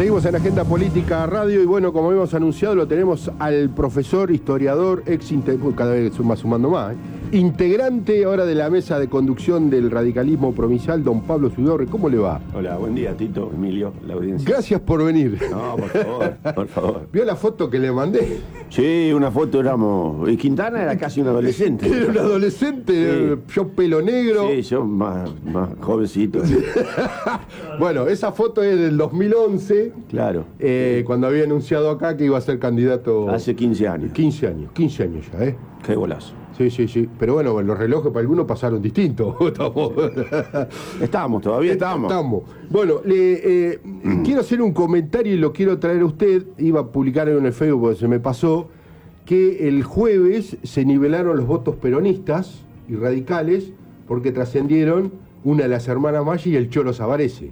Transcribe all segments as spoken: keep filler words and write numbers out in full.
Seguimos en Agenda Política Radio y bueno, como hemos anunciado, lo tenemos al profesor, historiador, ex cada vez suma sumando más, ¿eh? integrante ahora de la mesa de conducción del radicalismo provincial, don Pablo Zuidorre. ¿Cómo le va? Hola, buen día, Tito, Emilio, la audiencia. Gracias por venir. No, por favor, por favor. ¿Vio la foto que le mandé? Sí, una foto, éramos... Y Quintana era casi un adolescente. Era un adolescente, sí. Yo pelo negro. Sí, yo más, más jovencito. Bueno, esa foto es del dos mil once. Claro. Eh, cuando había anunciado acá que iba a ser candidato... Hace quince años. quince años, quince años ya, ¿eh? Qué golazo. Sí, sí, sí. Pero bueno, los relojes para algunos pasaron distintos. Estamos... Estamos, todavía estamos. Estamos. Bueno, le, eh, quiero hacer un comentario y lo quiero traer a usted. Iba a publicar en el Facebook porque se me pasó que el jueves se nivelaron los votos peronistas y radicales porque trascendieron una de las hermanas Maggi y el Cholo Savarese.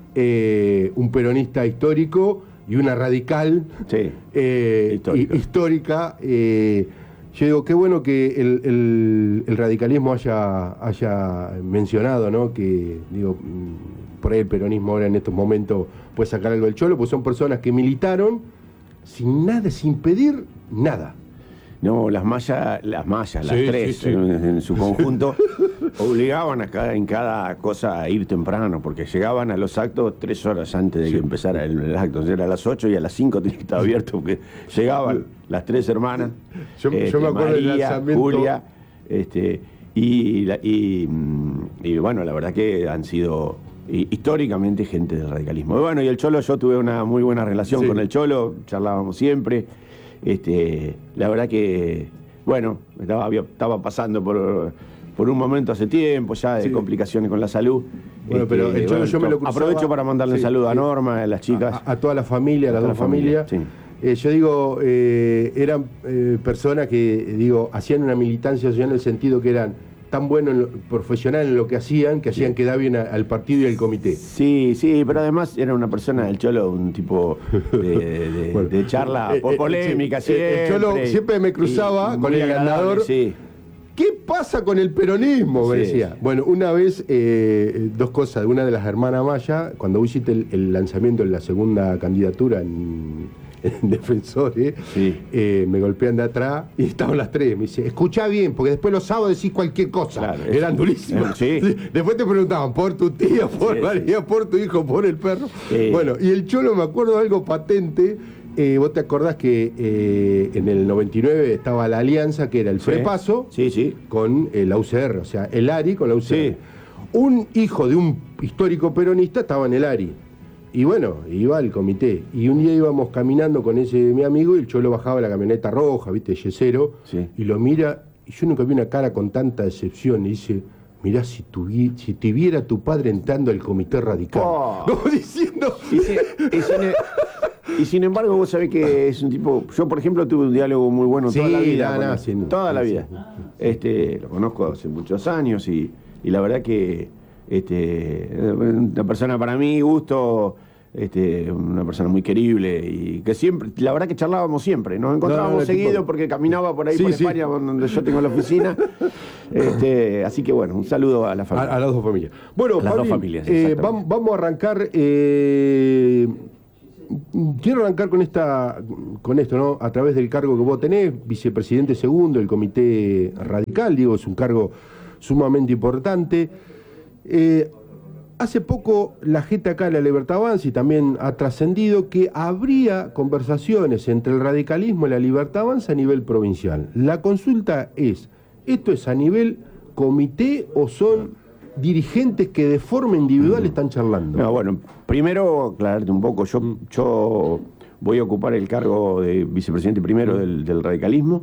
Eh, un peronista histórico y una radical sí, eh, histórica. histórica eh, Yo digo, qué bueno que el, el, el radicalismo haya, haya mencionado, ¿no? Que, digo, por ahí el peronismo ahora en estos momentos puede sacar algo del Cholo, pues son personas que militaron sin nada, sin pedir nada. No, las mallas, las mallas, las sí, tres, sí, sí. En, en su conjunto, obligaban a cada, en cada cosa a ir temprano, porque llegaban a los actos tres horas antes de sí. que empezara el, el acto. O sea, era a las ocho y a las cinco tenía que estar abierto, porque llegaban las tres hermanas, yo, este, yo me acuerdo María, del lanzamiento... Julia, este, y, y, y bueno, la verdad que han sido históricamente gente del radicalismo. Y bueno, y el Cholo, yo tuve una muy buena relación sí. con el Cholo, charlábamos siempre. Este, la verdad que, bueno, estaba, había, estaba pasando por, por un momento hace tiempo ya de sí. complicaciones con la salud. Bueno, este, pero el Cholo bueno, yo me lo cruzaba. Aprovecho para mandarle sí, un saludo sí. a Norma, a las chicas. A, a toda la familia, a las dos familias. Familia, sí. eh, yo digo, eh, eran eh, personas que, digo, hacían una militancia social en el sentido que eran tan buenos en lo, profesional en lo que hacían, que hacían sí. quedar bien a, al partido y al comité. Sí, sí, pero además era una persona, el Cholo, un tipo de, de, bueno, de charla eh, polémica eh, siempre. El Cholo siempre me cruzaba con el ganador. Sí. ¿Qué pasa con el peronismo? Me sí, decía. Sí. Bueno, una vez, eh, dos cosas. Una de las hermanas Maya, cuando hiciste el, el lanzamiento de la segunda candidatura en, en Defensores, sí. eh, me golpean de atrás y estaban las tres. Me dice, escuchá bien, porque después los sábados decís cualquier cosa. Claro, eran durísimos. Sí. Después te preguntaban por tu tía, por sí, María, sí. por tu hijo, por el perro. Sí. Bueno, y el Cholo, me acuerdo de algo patente. Eh, ¿Vos te acordás que eh, en el noventa y nueve estaba la alianza, que era el prepaso, sí, sí. con eh, la U C R, o sea, el ARI con la U C R? Sí. Un hijo de un histórico peronista estaba en el ARI. Y bueno, iba al comité. Y un día íbamos caminando con ese mi amigo y el Cholo bajaba de la camioneta roja, ¿viste? Yesero, sí. y lo mira, y yo nunca vi una cara con tanta decepción, y dice... Mirá, si, tuvi, si te viera tu padre entrando al comité radical. Oh. Como diciendo... Y, si, y, sin, y sin embargo, vos sabés que es un tipo... Yo, por ejemplo, tuve un diálogo muy bueno sí, toda la vida. Nah, nah, sí, toda la sí, vida. Sí. Este, lo conozco hace muchos años y, y la verdad que... Este, una persona para mí, gusto... Este, una persona muy querible y que siempre, la verdad que charlábamos siempre, nos encontrábamos no, no, seguido tipo... porque caminaba por ahí sí, por sí. España donde yo tengo la oficina. Este, así que bueno, un saludo a la familia. A, a las dos familias. Bueno, a las Pablo, dos familias, eh, vamos, vamos a arrancar. Eh, quiero arrancar con esta, con esto, ¿no? A través del cargo que vos tenés, vicepresidente segundo del Comité Radical, digo, es un cargo sumamente importante. Eh, Hace poco la gente acá, la Libertad Avanza, y también ha trascendido que habría conversaciones entre el radicalismo y la Libertad Avanza a nivel provincial. La consulta es, ¿esto es a nivel comité o son dirigentes que de forma individual están charlando? No, bueno, primero aclararte un poco, yo, yo voy a ocupar el cargo de vicepresidente primero del, del radicalismo,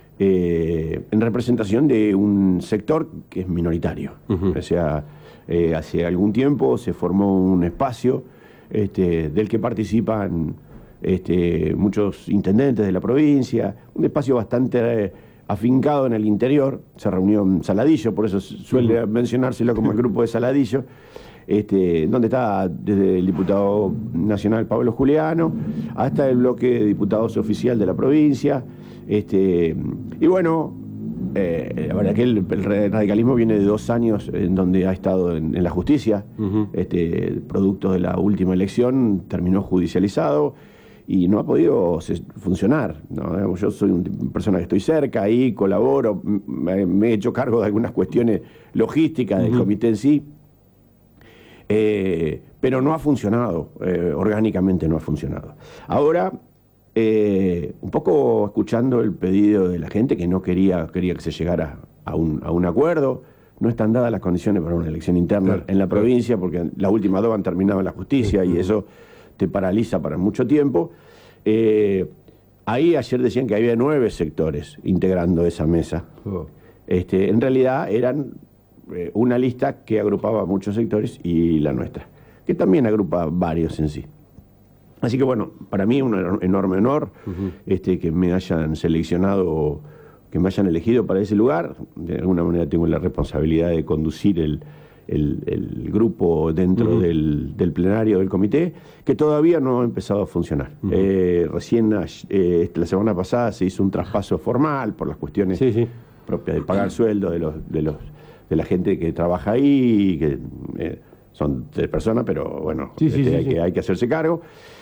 eh, en representación de un sector que es minoritario, uh-huh. o sea... Eh, hace algún tiempo se formó un espacio este, del que participan este, muchos intendentes de la provincia, un espacio bastante eh, afincado en el interior, se reunió en Saladillo, por eso suele uh-huh. mencionárselo como el grupo de Saladillo, este, donde está desde el diputado nacional Pablo Juliano hasta el bloque de diputados oficial de la provincia, este, y bueno, eh, la verdad que el, el radicalismo viene de dos años en donde ha estado en, en la justicia. Uh-huh. Este, producto de la última elección, terminó judicializado y no ha podido funcionar, ¿no? Yo soy una persona que estoy cerca ahí, colaboro, me, me he hecho cargo de algunas cuestiones logísticas del uh-huh. comité en sí, eh, pero no ha funcionado, eh, orgánicamente no ha funcionado. Ahora, eh, un poco escuchando el pedido de la gente que no quería, quería que se llegara a un, a un acuerdo, no están dadas las condiciones para una elección interna claro, en la claro. provincia, porque las últimas dos han terminado en la justicia uh-huh. y eso te paraliza para mucho tiempo. Eh, ahí ayer decían que había nueve sectores integrando esa mesa. Oh. Este, en realidad eran eh, una lista que agrupaba muchos sectores y la nuestra, que también agrupa varios en sí. Así que bueno, para mí es un enorme honor uh-huh. este, que me hayan seleccionado, que me hayan elegido para ese lugar. De alguna manera tengo la responsabilidad de conducir el El, el grupo dentro uh-huh. del, del plenario del comité, que todavía no ha empezado a funcionar. Uh-huh. Eh, recién eh, la semana pasada se hizo un traspaso formal por las cuestiones sí, sí. propias de pagar sueldo de los, de los de la gente que trabaja ahí, que eh, son tres personas, pero bueno, sí, este, sí, sí, hay, sí. Que, hay que hacerse cargo.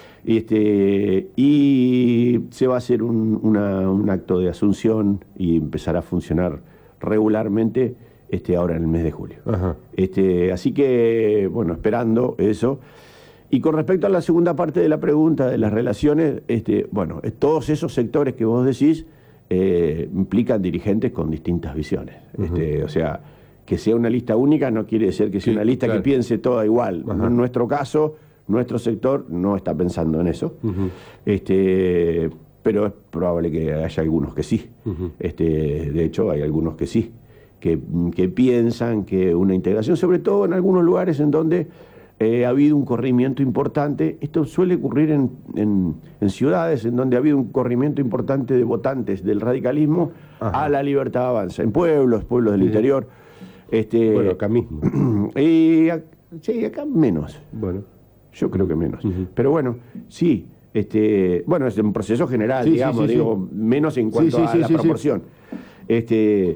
Este, y se va a hacer un, una, un acto de asunción y empezará a funcionar regularmente Este, ahora en el mes de julio. Ajá. Este, así que, bueno, esperando eso. Y con respecto a la segunda parte de la pregunta, de las relaciones, este, bueno, todos esos sectores que vos decís eh, implican dirigentes con distintas visiones. Uh-huh. Este, o sea, que sea una lista única no quiere decir que sea sí, una lista claro. que piense toda igual. Ajá. En nuestro caso, nuestro sector no está pensando en eso. Uh-huh. Este, pero es probable que haya algunos que sí. Uh-huh. Este, de hecho, hay algunos que sí. Que, que piensan que una integración, sobre todo en algunos lugares en donde eh, ha habido un corrimiento importante, esto suele ocurrir en, en, en ciudades en donde ha habido un corrimiento importante de votantes del radicalismo Ajá. a la Libertad Avanza, en pueblos, pueblos del sí. interior. Este, bueno, acá mismo. Y, sí, acá menos. Bueno. Yo creo que menos. Uh-huh. Pero bueno, sí, este, bueno, es un proceso general, sí, digamos, sí, sí, digo, sí. menos en cuanto sí, sí, a sí, la sí, proporción. Sí. Este...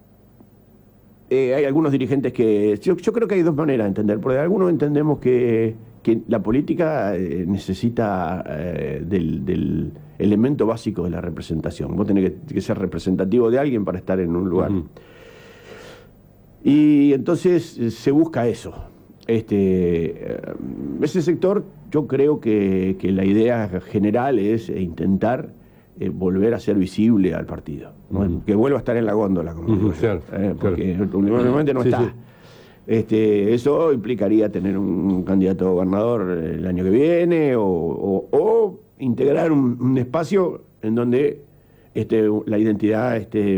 Eh, hay algunos dirigentes que... Yo, yo creo que hay dos maneras de entender, porque algunos entendemos que, que la política eh, necesita eh, del, del elemento básico de la representación. Vos tenés que, que ser representativo de alguien para estar en un lugar. Uh-huh. Y entonces eh, se busca eso. Este, eh, ese sector, yo creo que, que la idea general es intentar Eh, volver a ser visible al partido, ¿no? Uh-huh. Que vuelva a estar en la góndola, como uh-huh, digo yo, claro, eh, porque claro. últimamente no sí, está. Sí. Este, eso implicaría tener un candidato a gobernador el año que viene o, o, o integrar un, un espacio en donde este, la identidad esté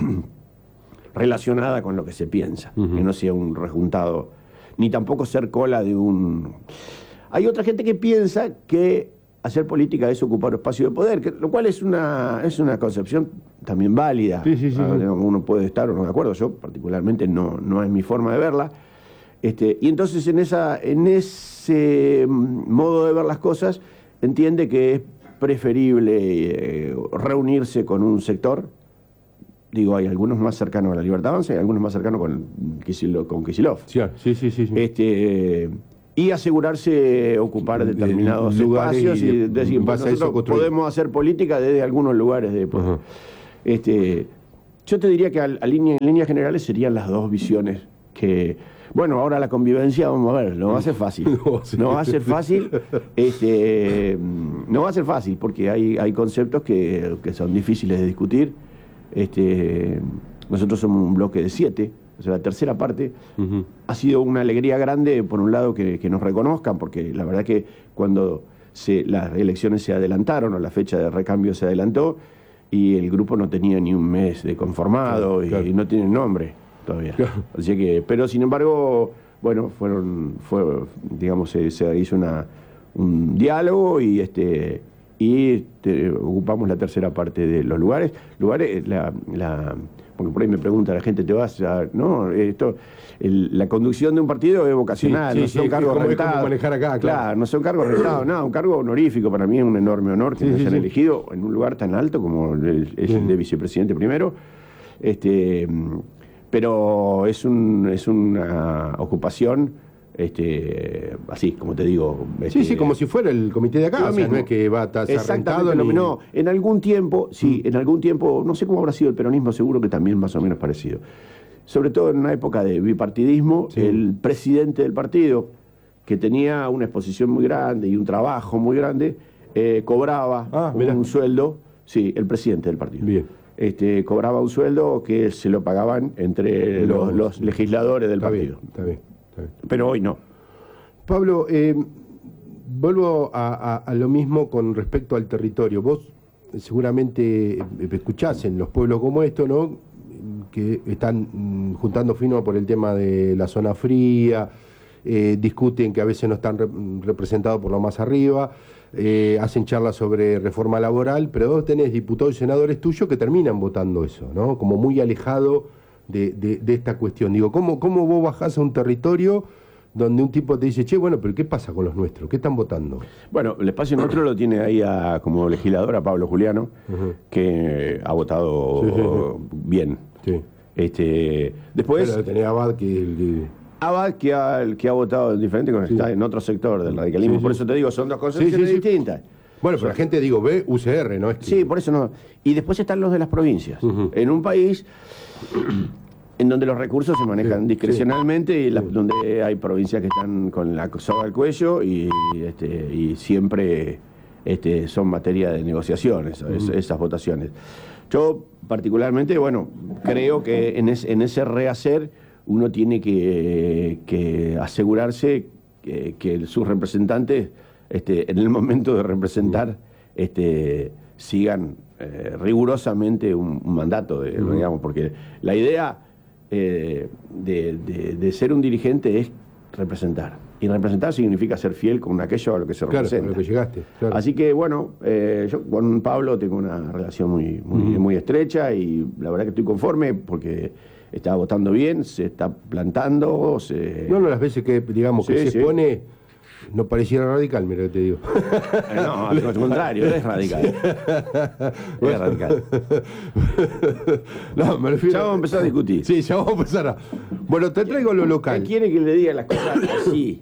relacionada con lo que se piensa, uh-huh. que no sea un rejuntado, ni tampoco ser cola de un... Hay otra gente que piensa que hacer política es ocupar espacio de poder, que, lo cual es una, es una concepción también válida. Sí, sí, sí, ah, sí. Uno puede estar o no de acuerdo, yo particularmente no, no es mi forma de verla. Este, y entonces en, esa, en ese modo de ver las cosas entiende que es preferible eh, reunirse con un sector. Digo, hay algunos más cercanos a la Libertad Avanza y algunos más cercanos con Kicillof. Con Kicillof. Sí, sí, sí, sí, sí. Este... y asegurarse ocupar determinados espacios y, y decir, pues nosotros podemos hacer política desde algunos lugares de pues, uh-huh. este, yo te diría que a, a línea, en líneas generales serían las dos visiones que, bueno, ahora la convivencia, vamos a ver, no va a ser fácil, no, sí. no va a ser fácil, este, no va a ser fácil porque hay, hay conceptos que, que son difíciles de discutir. Este, nosotros somos un bloque de siete. O sea, la tercera parte uh-huh. ha sido una alegría grande, por un lado, que, que nos reconozcan, porque la verdad que cuando se, las elecciones se adelantaron, o la fecha de recambio se adelantó, y el grupo no tenía ni un mes de conformado, claro, y, claro. y no tiene nombre todavía. Claro. Así que, pero sin embargo, bueno, fueron, fue, digamos, se, se hizo una, un diálogo y este y este, ocupamos la tercera parte de los lugares. Lugares, la, la porque por ahí me pregunta la gente, ¿te vas a...? No, esto, el, la conducción de un partido es vocacional, sí, sí, no son sí, cargos como rentados. Es como manejar acá, claro. claro, no son cargos rentados, no, un cargo honorífico. Para mí es un enorme honor que sí, me hayan sí, elegido sí. en un lugar tan alto como el, es el de vicepresidente primero. Este, pero es, un, es una ocupación... Este, así, como te digo. Este, sí, sí, como si fuera el comité de acá, o sea, no es que va a estar arrancado. Ni... No, en algún tiempo, sí, mm. en algún tiempo, no sé cómo habrá sido el peronismo, seguro que también más o menos parecido. Sobre todo en una época de bipartidismo, sí. el presidente del partido, que tenía una exposición muy grande y un trabajo muy grande, eh, cobraba ah, un, un sueldo, sí, el presidente del partido. Bien. Este, cobraba un sueldo que se lo pagaban entre los, los, los legisladores del está partido. Bien, está bien. Pero hoy no. Pablo, eh, vuelvo a, a, a lo mismo con respecto al territorio. Vos seguramente escuchás en los pueblos como esto, ¿no? Que están mm, juntando fino por el tema de la zona fría, eh, discuten que a veces no están re representados por lo más arriba, eh, hacen charlas sobre reforma laboral, pero vos tenés diputados y senadores tuyos que terminan votando eso, ¿no? Como muy alejado De, de, de esta cuestión. Digo, ¿cómo, ¿cómo vos bajás a un territorio donde un tipo te dice, che, bueno, pero ¿qué pasa con los nuestros? ¿Qué están votando? Bueno, el espacio nuestro lo tiene ahí a, como legislador a Pablo Juliano, uh-huh. que ha votado sí, sí, sí. bien. Sí. Este, después... Pero tenía Abad que... El, Abad que ha, que ha votado diferente, con sí. está en otro sector del radicalismo. Sí, sí. Por eso te digo, son dos cosas sí, sí, sí. distintas. Bueno, pero la gente, digo, ve U C R, ¿no? Es que... Sí, por eso no. Y después están los de las provincias. Uh-huh. En un país en donde los recursos se manejan sí, discrecionalmente sí. y la, donde hay provincias que están con la soga al cuello y, este, y siempre este, son materia de negociaciones, uh-huh. es, esas votaciones. Yo, particularmente, bueno, creo que en, es, en ese rehacer uno tiene que, que asegurarse que, que sus representantes, este, en el momento de representar, este, sigan eh, rigurosamente un, un mandato, de, uh-huh. digamos, porque la idea eh, de, de, de ser un dirigente es representar. Y representar significa ser fiel con aquello a lo que se claro, representa. A lo que llegaste. Claro. Así que, bueno, eh, yo con Pablo tengo una relación muy, muy, uh-huh. muy estrecha y la verdad que estoy conforme porque está votando bien, se está plantando. Se... No, no, las veces que, digamos, que sí, se sí. expone, no pareciera radical, mira que te digo. No, al contrario, es radical. Es radical. No, me refiero... Ya vamos a empezar a discutir. Sí, ya vamos a empezar a... Bueno, te traigo lo local. ¿Qué quiere que le diga las cosas así?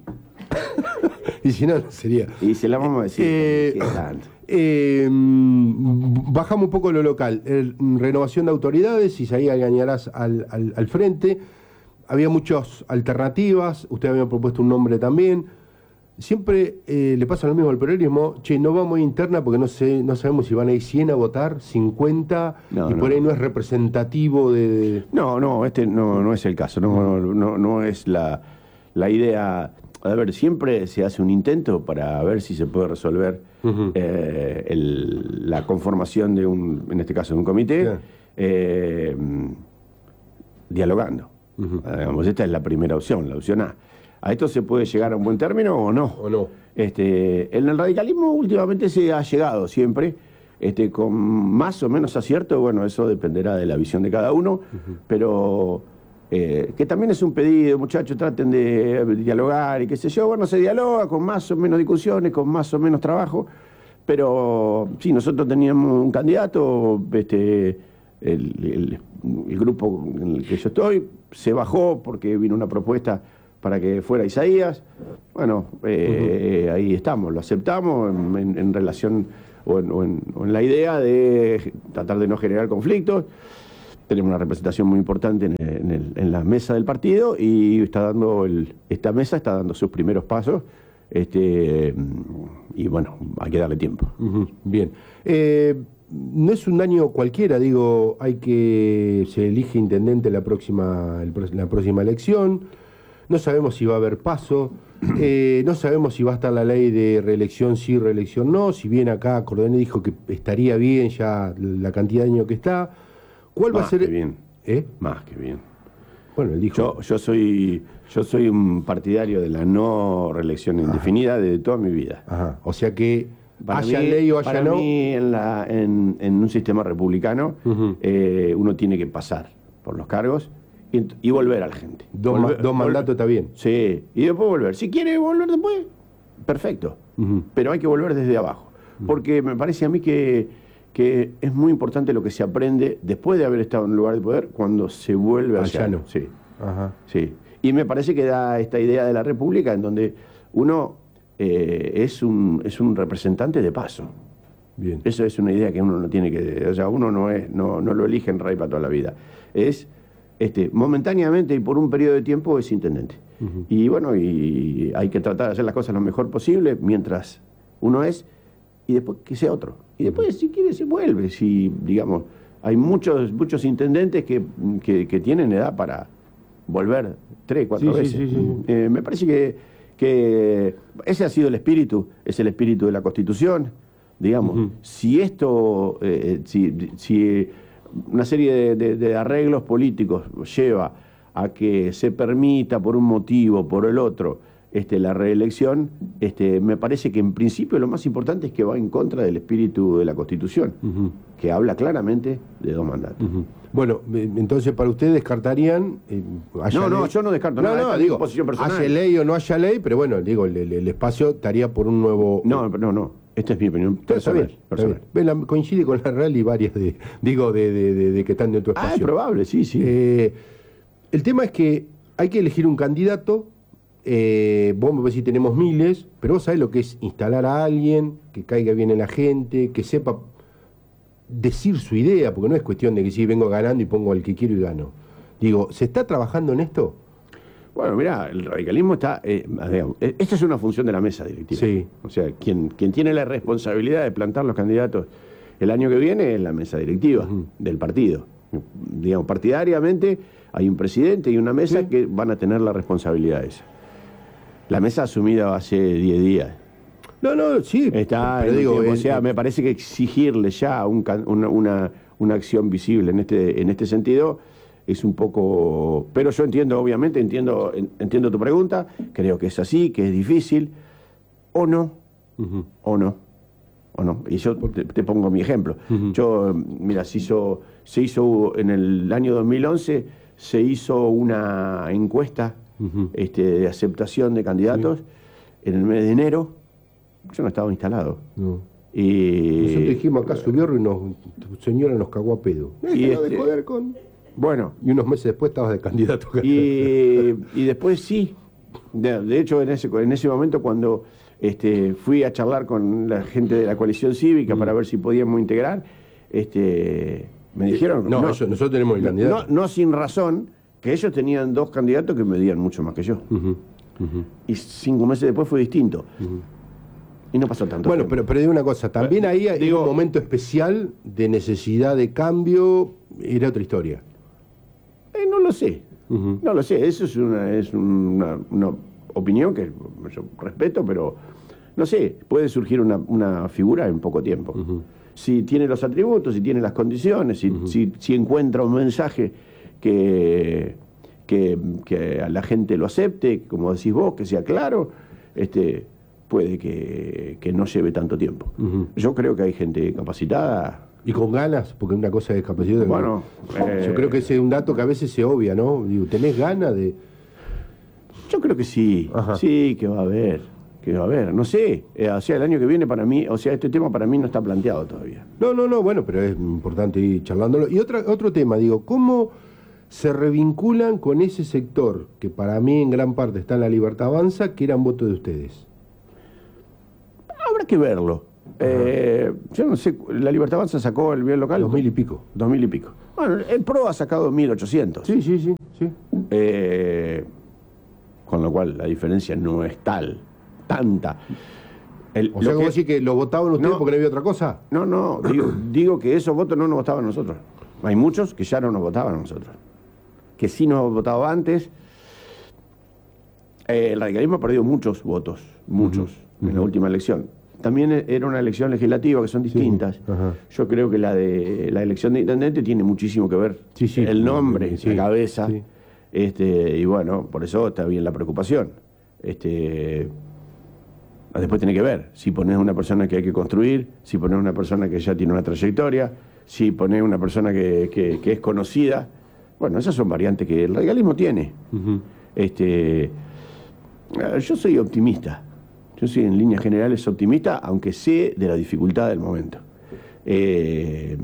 Y si no, sería... Y se la vamos a decir. Eh, eh, bajamos un poco lo local. Eh, renovación de autoridades, Isaías Gañarás al, al, al frente. Había muchas alternativas. Usted había propuesto un nombre también. Siempre eh, le pasa lo mismo al peronismo. Che, no vamos a interna porque no sé, no sabemos si van a ir cien a votar, cincuenta, no, y no. por ahí no es representativo de... No, no, este no, no es el caso. No, no, no, no es la, la idea... A ver, siempre se hace un intento para ver si se puede resolver uh-huh. eh, el, la conformación de un, en este caso, de un comité, yeah. eh, dialogando. Uh-huh. eh, digamos, esta es la primera opción, la opción A. ¿A esto se puede llegar a un buen término o no? O no. Este, en el radicalismo últimamente se ha llegado siempre, este, con más o menos acierto, bueno, eso dependerá de la visión de cada uno, uh-huh. pero... Eh, que también es un pedido, muchachos, traten de dialogar y qué sé yo. Bueno, se dialoga con más o menos discusiones, con más o menos trabajo, pero sí, nosotros teníamos un candidato, este, el, el, el grupo en el que yo estoy se bajó porque vino una propuesta para que fuera Isaías. Bueno, eh, uh-huh. ahí estamos, lo aceptamos en, en, en relación o en, o, en, o en la idea de tratar de no generar conflictos. Tenemos una representación muy importante en, el, en, el, en la mesa del partido y está dando el, esta mesa está dando sus primeros pasos este, y bueno, hay que darle tiempo. Uh-huh. Bien. Eh, no es un año cualquiera, digo, hay que se elige intendente la próxima, el, la próxima elección, no sabemos si va a haber paso, eh, no sabemos si va a estar la ley de reelección sí, reelección no, si bien acá Cordené dijo que estaría bien ya la cantidad de años que está. ¿Cuál Más va a ser? Que bien. ¿Eh? Más que bien. Bueno, él dijo. Yo, yo soy yo soy un partidario de la no reelección indefinida de toda mi vida. Ajá. O sea que para haya mí, ley o haya para no. mí en, la, en, en un sistema republicano uh-huh. eh, uno tiene que pasar por los cargos y, y volver a la gente. Dos, volver, ma, dos mandatos está bien. Sí, y después volver. Si quiere volver después, perfecto. Uh-huh. Pero hay que volver desde abajo. Uh-huh. Porque me parece a mí que que es muy importante lo que se aprende después de haber estado en un lugar de poder cuando se vuelve al Allá llano. no. Sí. Ajá. Sí. Y me parece que da esta idea de la República en donde uno eh, es, un, es un representante de paso. Bien. Eso es una idea que uno no tiene que... O sea, uno no, es, no, no lo elige en rey para toda la vida. Es, este, momentáneamente y por un periodo de tiempo es intendente. Uh-huh. Y bueno, y hay que tratar de hacer las cosas lo mejor posible mientras uno es, y después que sea otro. Y después, si quiere, se vuelve. Si, digamos, hay muchos, muchos intendentes que, que, que tienen edad para volver tres, cuatro sí, veces. Sí, sí, sí. Eh, me parece que, que ese ha sido el espíritu, es el espíritu de la Constitución. Digamos, uh-huh. si esto, eh, si, si una serie de, de, de arreglos políticos lleva a que se permita por un motivo, por el otro, este, la reelección, este, me parece que en principio lo más importante es que va en contra del espíritu de la Constitución, uh-huh. que habla claramente de dos mandatos. Uh-huh. Bueno, entonces para ustedes descartarían... Eh, no, no, ley... yo no descarto no, nada, no, digo, haya ley o no haya ley, pero bueno, digo, el, el espacio estaría por un nuevo... No, no, no. Esta es mi opinión personal. Está bien, personal. Está bien. La, coincide con la real y varias de, digo, de, de, de, de que están dentro de tu espacio. Ah, es probable, sí, sí. Eh, el tema es que hay que elegir un candidato. Eh, vos me decís si tenemos miles, pero vos sabés lo que es instalar a alguien, que caiga bien en la gente, que sepa decir su idea, porque no es cuestión de que si vengo ganando y pongo al que quiero y gano. Digo, ¿se está trabajando en esto? Bueno, mirá, el radicalismo está... Eh, digamos, esta es una función de la mesa directiva. Sí. O sea, quien, quien tiene la responsabilidad de plantar los candidatos el año que viene es la mesa directiva uh-huh. del partido. Digamos, partidariamente hay un presidente y una mesa sí. que van a tener la responsabilidad esa. La mesa asumida hace diez días. No, no, sí. Está, pero digo, tiempo, el, o sea, el... me parece que exigirle ya un, una, una, una acción visible en este, en este sentido... es un poco... Pero yo entiendo, obviamente, entiendo entiendo tu pregunta, creo que es así, que es difícil, o no, uh-huh. o no, o no. Y yo te, te pongo mi ejemplo. Uh-huh. Yo, mira, se hizo, se hizo en el año dos mil once, se hizo una encuesta uh-huh. este, de aceptación de candidatos uh-huh. en el mes de enero. Yo no estaba instalado. No. Y... Nosotros dijimos acá subió y nos, señora nos cagó a pedo. Y este... de joder con... Bueno. Y unos meses después estabas de candidato. Y, y después sí. De, de hecho, en ese, en ese momento cuando este, fui a charlar con la gente de la coalición cívica mm. para ver si podíamos integrar, este, me dijeron... No, no eso, nosotros tenemos el candidato. No, no sin razón, que ellos tenían dos candidatos que medían mucho más que yo. Uh-huh, uh-huh. Y cinco meses después fue distinto. Uh-huh. Y no pasó tanto. Bueno, pero, pero digo una cosa, también ahí hay digo, un momento especial de necesidad de cambio, era otra historia. Eh, no lo sé, uh-huh. no lo sé, eso es una, es una, una opinión que yo respeto, pero no sé, puede surgir una, una figura en poco tiempo. Uh-huh. Si tiene los atributos, si tiene las condiciones, si, uh-huh. si, si encuentra un mensaje que, que, que a la gente lo acepte, como decís vos, que sea claro, este, puede que, que no lleve tanto tiempo. Uh-huh. Yo creo que hay gente capacitada. Y con ganas, porque una cosa es capacidad. Bueno, eh, yo creo que ese es un dato que a veces se obvia, ¿no? Digo, ¿tenés ganas de...? Yo creo que sí, Ajá. sí, que va a haber, que va a haber. No sé, eh, o sea, el año que viene para mí, o sea, este tema para mí no está planteado todavía. No, no, no, bueno, pero es importante ir charlándolo. Y otra, otro tema, digo, ¿cómo se revinculan con ese sector que para mí en gran parte está en la Libertad Avanza, que eran votos de ustedes? Habrá que verlo. Eh, yo no sé, la Libertad Avanza sacó el bien local. Dos mil y pico. Dos mil y pico. Bueno, el PRO ha sacado mil ochocientos. Sí, sí, sí. sí. Eh, con lo cual la diferencia no es tal, tanta. El, o sea, lo que que decir que lo votaban ustedes no, porque no había otra cosa. No, no, digo, digo que esos votos no nos votaban nosotros. Hay muchos que ya no nos votaban a nosotros. Que sí nos han votado antes. Eh, el radicalismo ha perdido muchos votos, muchos, uh-huh. en la última elección. También era una elección legislativa, que son distintas. Sí, yo creo que la de la elección de intendente tiene muchísimo que ver. Sí, sí, el nombre, sí, la cabeza. Sí. Este, y bueno, por eso está bien la preocupación. Este, después tiene que ver si pones una persona que hay que construir, si pones una persona que ya tiene una trayectoria, si pones una persona que, que, que es conocida. Bueno, esas son variantes que el radicalismo tiene. Uh-huh. Este, yo soy optimista. Yo soy en líneas generales optimista, aunque sé de la dificultad del momento. Eh,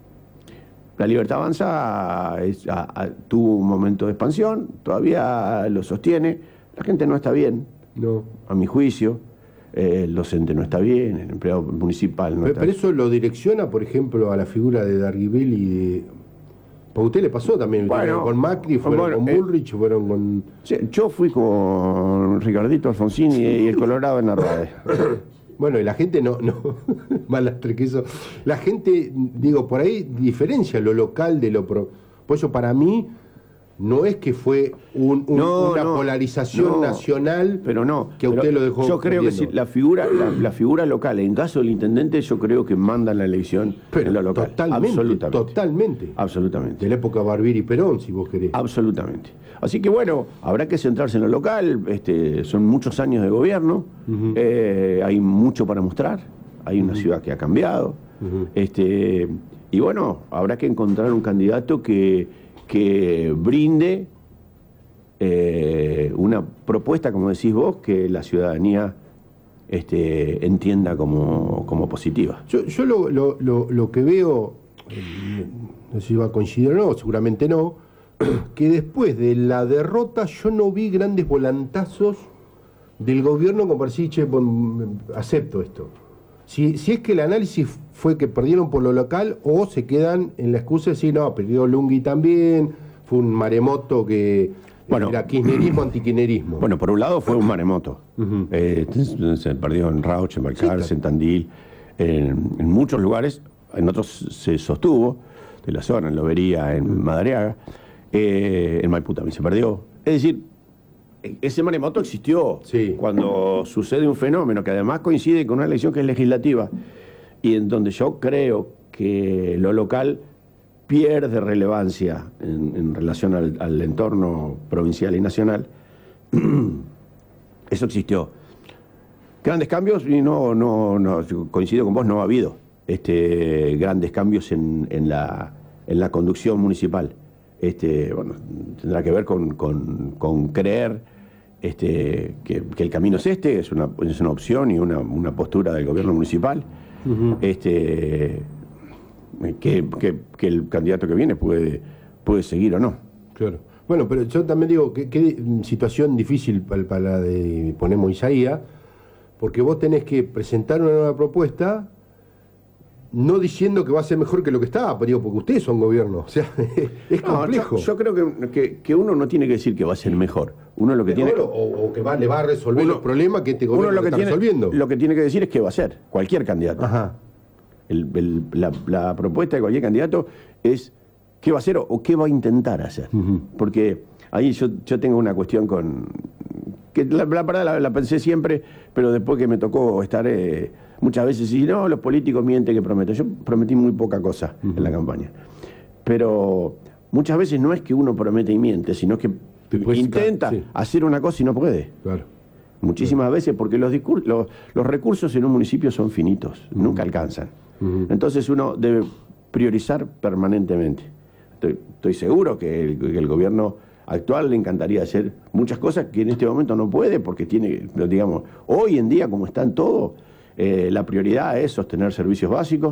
la Libertad Avanza es, a, a, tuvo un momento de expansión, todavía lo sostiene. La gente no está bien, no. a mi juicio. Eh, el docente no está bien, el empleado municipal no pero, está pero bien. eso lo direcciona, por ejemplo, a la figura de Darguibel y de... Porque a usted le pasó también, Bueno, con Macri, fueron bueno, con eh, Bullrich, fueron con... Sí, yo fui con Ricardito Alfonsín y, y el Colorado en Narváez. Bueno, y la gente no, no, más lastre que eso. La gente, digo, por ahí diferencia lo local de lo pro. Por eso para mí no es que fue un, un, no, una no, polarización no, nacional, pero no, que a usted pero lo dejó. yo creo perdiendo. que si la figura, la, la figura local, en caso del intendente, yo creo que mandan la elección pero en lo local. Totalmente, absolutamente, totalmente. Absolutamente. De la época Barbieri y Perón, si vos querés. Absolutamente. Así que bueno, habrá que centrarse en lo local. Este, son muchos años de gobierno, uh-huh. eh, hay mucho para mostrar, hay una uh-huh. ciudad que ha cambiado, uh-huh. este, y bueno, habrá que encontrar un candidato que, que brinde eh, una propuesta, como decís vos, que la ciudadanía este, entienda como, como positiva. Yo, yo lo, lo, lo, lo que veo, eh, no sé si va a coincidir o no, seguramente no, que después de la derrota yo no vi grandes volantazos del gobierno como para decir, che, bon, acepto esto. Si, si es que el análisis fue que perdieron por lo local o se quedan en la excusa de decir, no, perdió Lungui también, fue un maremoto que bueno, era kirchnerismo, antikirchnerismo. Bueno, por un lado fue un maremoto. Uh-huh. eh, se perdió en Rauch, en Balcarce, sí, en Tandil, en, en muchos lugares, en otros se sostuvo, de la zona, en Lobería, en uh-huh. Madariaga. Eh, en Maipú también se perdió. Es decir, ese maremoto existió sí. cuando sucede un fenómeno que además coincide con una elección que es legislativa y en donde yo creo que lo local pierde relevancia en, en relación al, al entorno provincial y nacional. Eso existió. Grandes cambios, y no, no, no coincido con vos, no ha habido este, grandes cambios en, en, la, en la conducción municipal. Este, bueno, tendrá que ver con, con, con creer este, que, que el camino es este, es una, es una opción y una, una postura del gobierno municipal, uh-huh. este, que, que, que el candidato que viene puede, puede seguir o no. Claro. Bueno, pero yo también digo, que qué situación difícil para, para la de ponemos Isaías, porque vos tenés que presentar una nueva propuesta no diciendo que va a ser mejor que lo que estaba, pero digo, porque ustedes son gobierno, o sea, es no, complejo. Yo, yo creo que, que, que uno no tiene que decir que va a ser mejor. Uno lo que mejor tiene o, o que va, le va a resolver uno, los problemas que este gobierno uno lo que está tiene, resolviendo. Lo que tiene que decir es qué va a hacer, cualquier candidato. Ajá. El, el, la, la propuesta de cualquier candidato es qué va a hacer o, o qué va a intentar hacer. Uh-huh. Porque ahí yo, yo tengo una cuestión con... que la, la verdad la, la pensé siempre, pero después que me tocó estar... Eh, muchas veces, y no, los políticos mienten que prometen. Yo prometí muy poca cosa uh-huh. en la campaña. Pero muchas veces no es que uno promete y miente, sino que intenta sí. hacer una cosa y no puede. Claro. Muchísimas claro. veces, porque los, discur- los, los recursos en un municipio son finitos, uh-huh. nunca alcanzan. Uh-huh. Entonces uno debe priorizar permanentemente. Estoy, estoy seguro que el, que el gobierno actual le encantaría hacer muchas cosas que en este momento no puede, porque tiene, digamos, hoy en día como están todos, Eh, la prioridad es sostener servicios básicos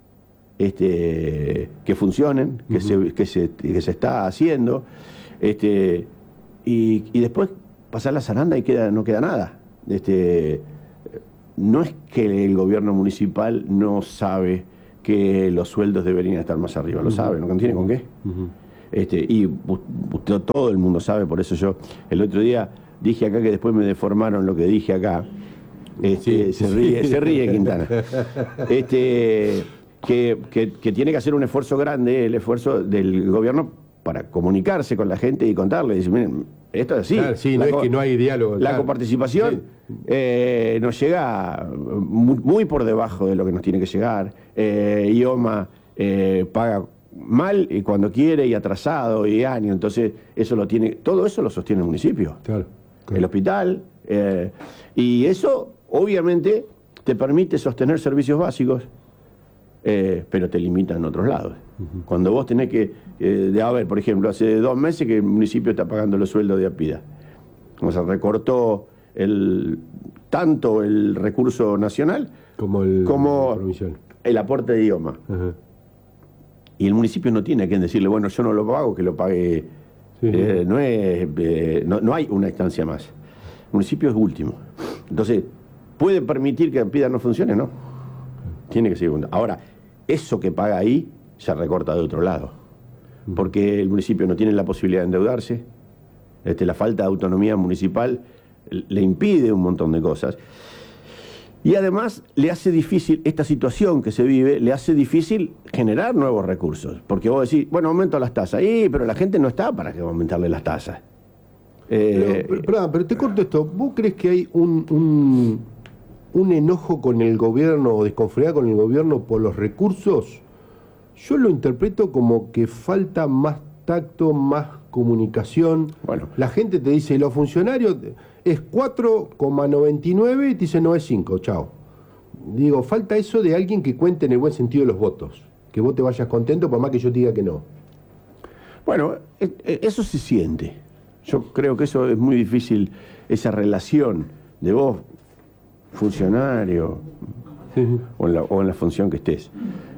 este, que funcionen, que, uh-huh. se, que, se, que se está haciendo, este, y, y después pasar la zaranda y queda, no queda nada. Este, no es que el gobierno municipal no sabe que los sueldos deberían estar más arriba, lo uh-huh. sabe, no tiene con qué. Uh-huh. Este, y usted, todo el mundo sabe, por eso yo el otro día dije acá que después me deformaron lo que dije acá. Este, sí, se ríe, sí. se ríe Quintana. Este, que, que, que tiene que hacer un esfuerzo grande, el esfuerzo del gobierno para comunicarse con la gente y contarle, decir, miren, esto es así. Claro, sí, no la, es que no hay diálogo. La claro. coparticipación sí. eh, nos llega muy, muy por debajo de lo que nos tiene que llegar. Eh, IOMA eh, paga mal y cuando quiere y atrasado y año, entonces eso lo tiene, todo eso lo sostiene el municipio. Claro, claro. El hospital, eh, y eso obviamente te permite sostener servicios básicos, eh, pero te limita en otros lados. Uh-huh. Cuando vos tenés que, eh, de, a ver, por ejemplo, hace dos meses que el municipio está pagando los sueldos de APIDA. O sea, recortó el, tanto el recurso nacional como el, como la provincial. El aporte de idioma. Ajá. Y el municipio no tiene a quien decirle, bueno, yo no lo pago, que lo pague. Sí, eh, sí. No, es, eh, no, no hay una instancia más. El municipio es último. Entonces, ¿puede permitir que la PIDA no funcione? No. Tiene que seguir. Ahora, eso que paga ahí se recorta de otro lado. Porque el municipio no tiene la posibilidad de endeudarse. Este, la falta de autonomía municipal le impide un montón de cosas. Y además le hace difícil, esta situación que se vive, le hace difícil generar nuevos recursos. Porque vos decís, bueno, aumento las tasas. Y, pero la gente no está para que aumentarle las tasas. Eh, Pero, pero, perdón, pero te corto esto. ¿Vos crees que hay un, un, un enojo con el gobierno o desconfianza con el gobierno por los recursos? Yo lo interpreto como que falta más tacto, más comunicación. Bueno. La gente te dice, los funcionarios es cuatro coma noventa y nueve y te dice no es cinco, chao. Digo, falta eso de alguien que cuente en el buen sentido de los votos. Que vos te vayas contento por más que yo te diga que no. Bueno, eso se siente. Yo creo que eso es muy difícil, esa relación de vos, funcionario, o en la, o en la función que estés,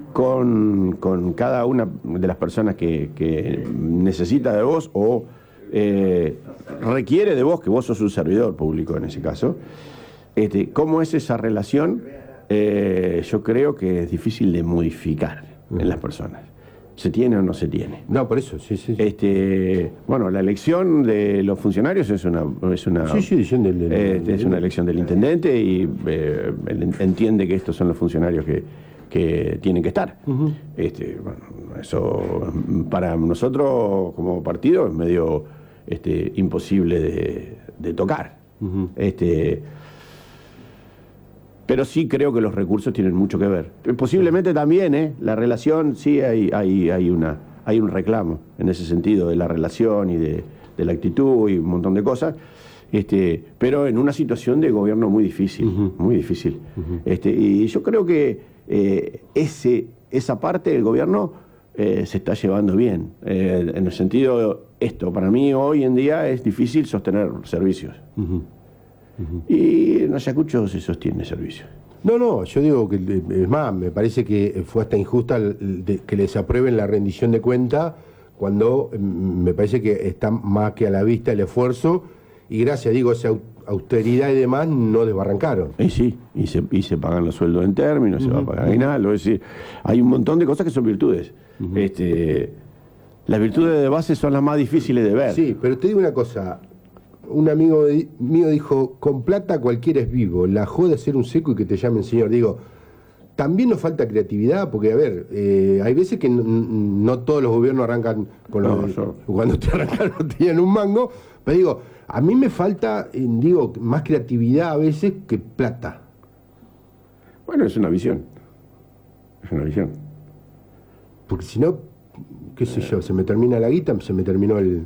con, con cada una de las personas que, que necesita de vos o eh, requiere de vos, que vos sos un servidor público en ese caso. Este, ¿Cómo es esa relación? Eh, yo creo que es difícil de modificar en las personas. ¿Se tiene o no se tiene? No, por eso, sí, sí. sí. Este, bueno, la elección de los funcionarios es una, es una, sí, sí, del, del, eh, del, es una elección del intendente y eh, él entiende que estos son los funcionarios que, que tienen que estar. Uh-huh. Este, bueno, eso para nosotros como partido es medio este, imposible de, de tocar. Uh-huh. Este, pero sí creo que los recursos tienen mucho que ver. Posiblemente también, ¿eh? La relación, sí hay, hay, hay, una, hay un reclamo en ese sentido de la relación y de, de la actitud y un montón de cosas, este, pero en una situación de gobierno muy difícil, uh-huh. muy difícil. Uh-huh. Este, y yo creo que eh, ese, esa parte del gobierno eh, se está llevando bien. Eh, en el sentido, esto, para mí hoy en día es difícil sostener servicios. Uh-huh. Uh-huh. Y en Ayacucho se sostiene servicio. No, no, yo digo que, es más, me parece que fue hasta injusta que les aprueben la rendición de cuenta cuando me parece que está más que a la vista el esfuerzo y gracias, digo, esa austeridad y demás no desbarrancaron. Y sí, y se, y se pagan los sueldos en términos, uh-huh. se va a pagar aguinaldo, es decir, hay un montón de cosas que son virtudes. Uh-huh. Este, las virtudes de base son las más difíciles de ver. Sí, pero te digo una cosa. Un amigo mío dijo, con plata cualquiera es vivo, la joda es ser un seco y que te llamen señor. Digo, también nos falta creatividad, porque a ver, eh, hay veces que no, no todos los gobiernos arrancan con no, los... yo... Cuando te arrancaron no tenían un mango, pero digo, a mí me falta, eh, digo, más creatividad a veces que plata. Bueno, es una visión, es una visión. Porque si no, qué sé yo, se me termina la guita, se me terminó el...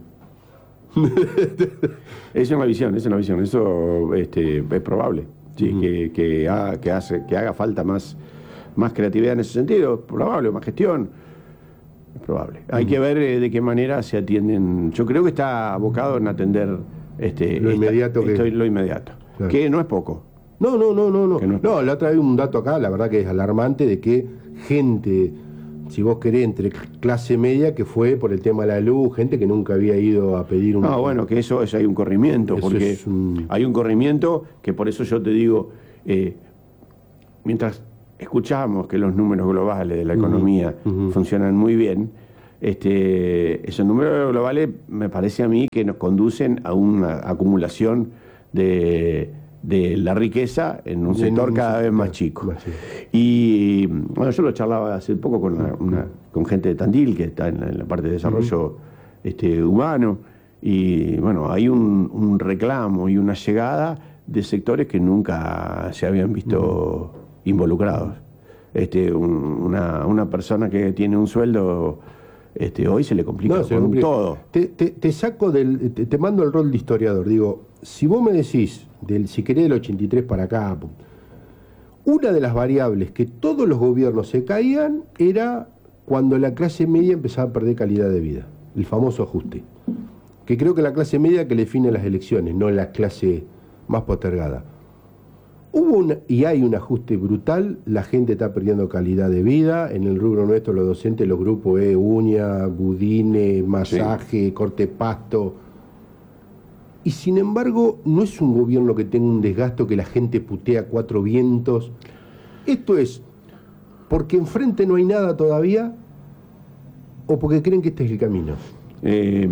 Es una visión, es una visión, eso este, es probable, sí, uh-huh. que, que, haga, que, hace, que haga falta más, más creatividad en ese sentido, probable, más gestión, es probable. Uh-huh. Hay que ver eh, de qué manera se atienden, yo creo que está abocado en atender este, lo, esta, inmediato esto, que... lo inmediato, claro. Que no es poco. No, no, no, no, no. No, no, la otra vez un dato acá, la verdad que es alarmante, de que gente... Si vos querés, entre clase media, que fue por el tema de la luz, gente que nunca había ido a pedir un... No, bueno, que eso, eso hay un corrimiento, eso porque es un... hay un corrimiento que por eso yo te digo, eh, mientras escuchamos que los números globales de la economía uh-huh. funcionan muy bien, este, esos números globales me parece a mí que nos conducen a una acumulación de... de la riqueza en un sector no, cada vez más chico. Más chico. Y bueno, yo lo charlaba hace poco con, una, una, con gente de Tandil, que está en la, en la parte de desarrollo uh-huh. este, humano, y bueno, hay un, un reclamo y una llegada de sectores que nunca se habían visto uh-huh. involucrados. Este, un, una, una persona que tiene un sueldo... Este, hoy se le complica no, se con complica. todo. Te, te, te saco del, te, te mando el rol de historiador. Digo, si vos me decís, del, si querés del ochenta y tres para acá, una de las variables que todos los gobiernos se caían era cuando la clase media empezaba a perder calidad de vida, el famoso ajuste. Que creo que la clase media que le define las elecciones, no la clase más postergada. Hubo un, y hay un ajuste brutal, la gente está perdiendo calidad de vida, en el rubro nuestro los docentes, los grupos E, uña, budines, masaje, sí. corte pasto, y sin embargo no es un gobierno que tenga un desgasto que la gente putea cuatro vientos. Esto es porque enfrente no hay nada todavía o porque creen que este es el camino. Eh,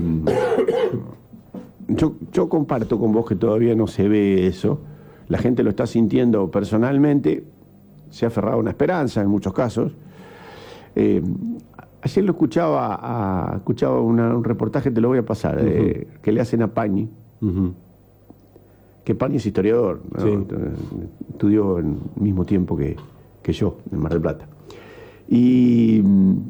yo, yo comparto con vos que todavía no se ve eso. La gente lo está sintiendo personalmente, se ha aferrado a una esperanza en muchos casos. Eh, ayer lo escuchaba, a, escuchaba una, un reportaje, te lo voy a pasar, uh-huh. eh, que le hacen a Pañi, uh-huh. que Pañi es historiador, ¿no? Sí. Estudió en el mismo tiempo que, que yo, en Mar del Plata. Y,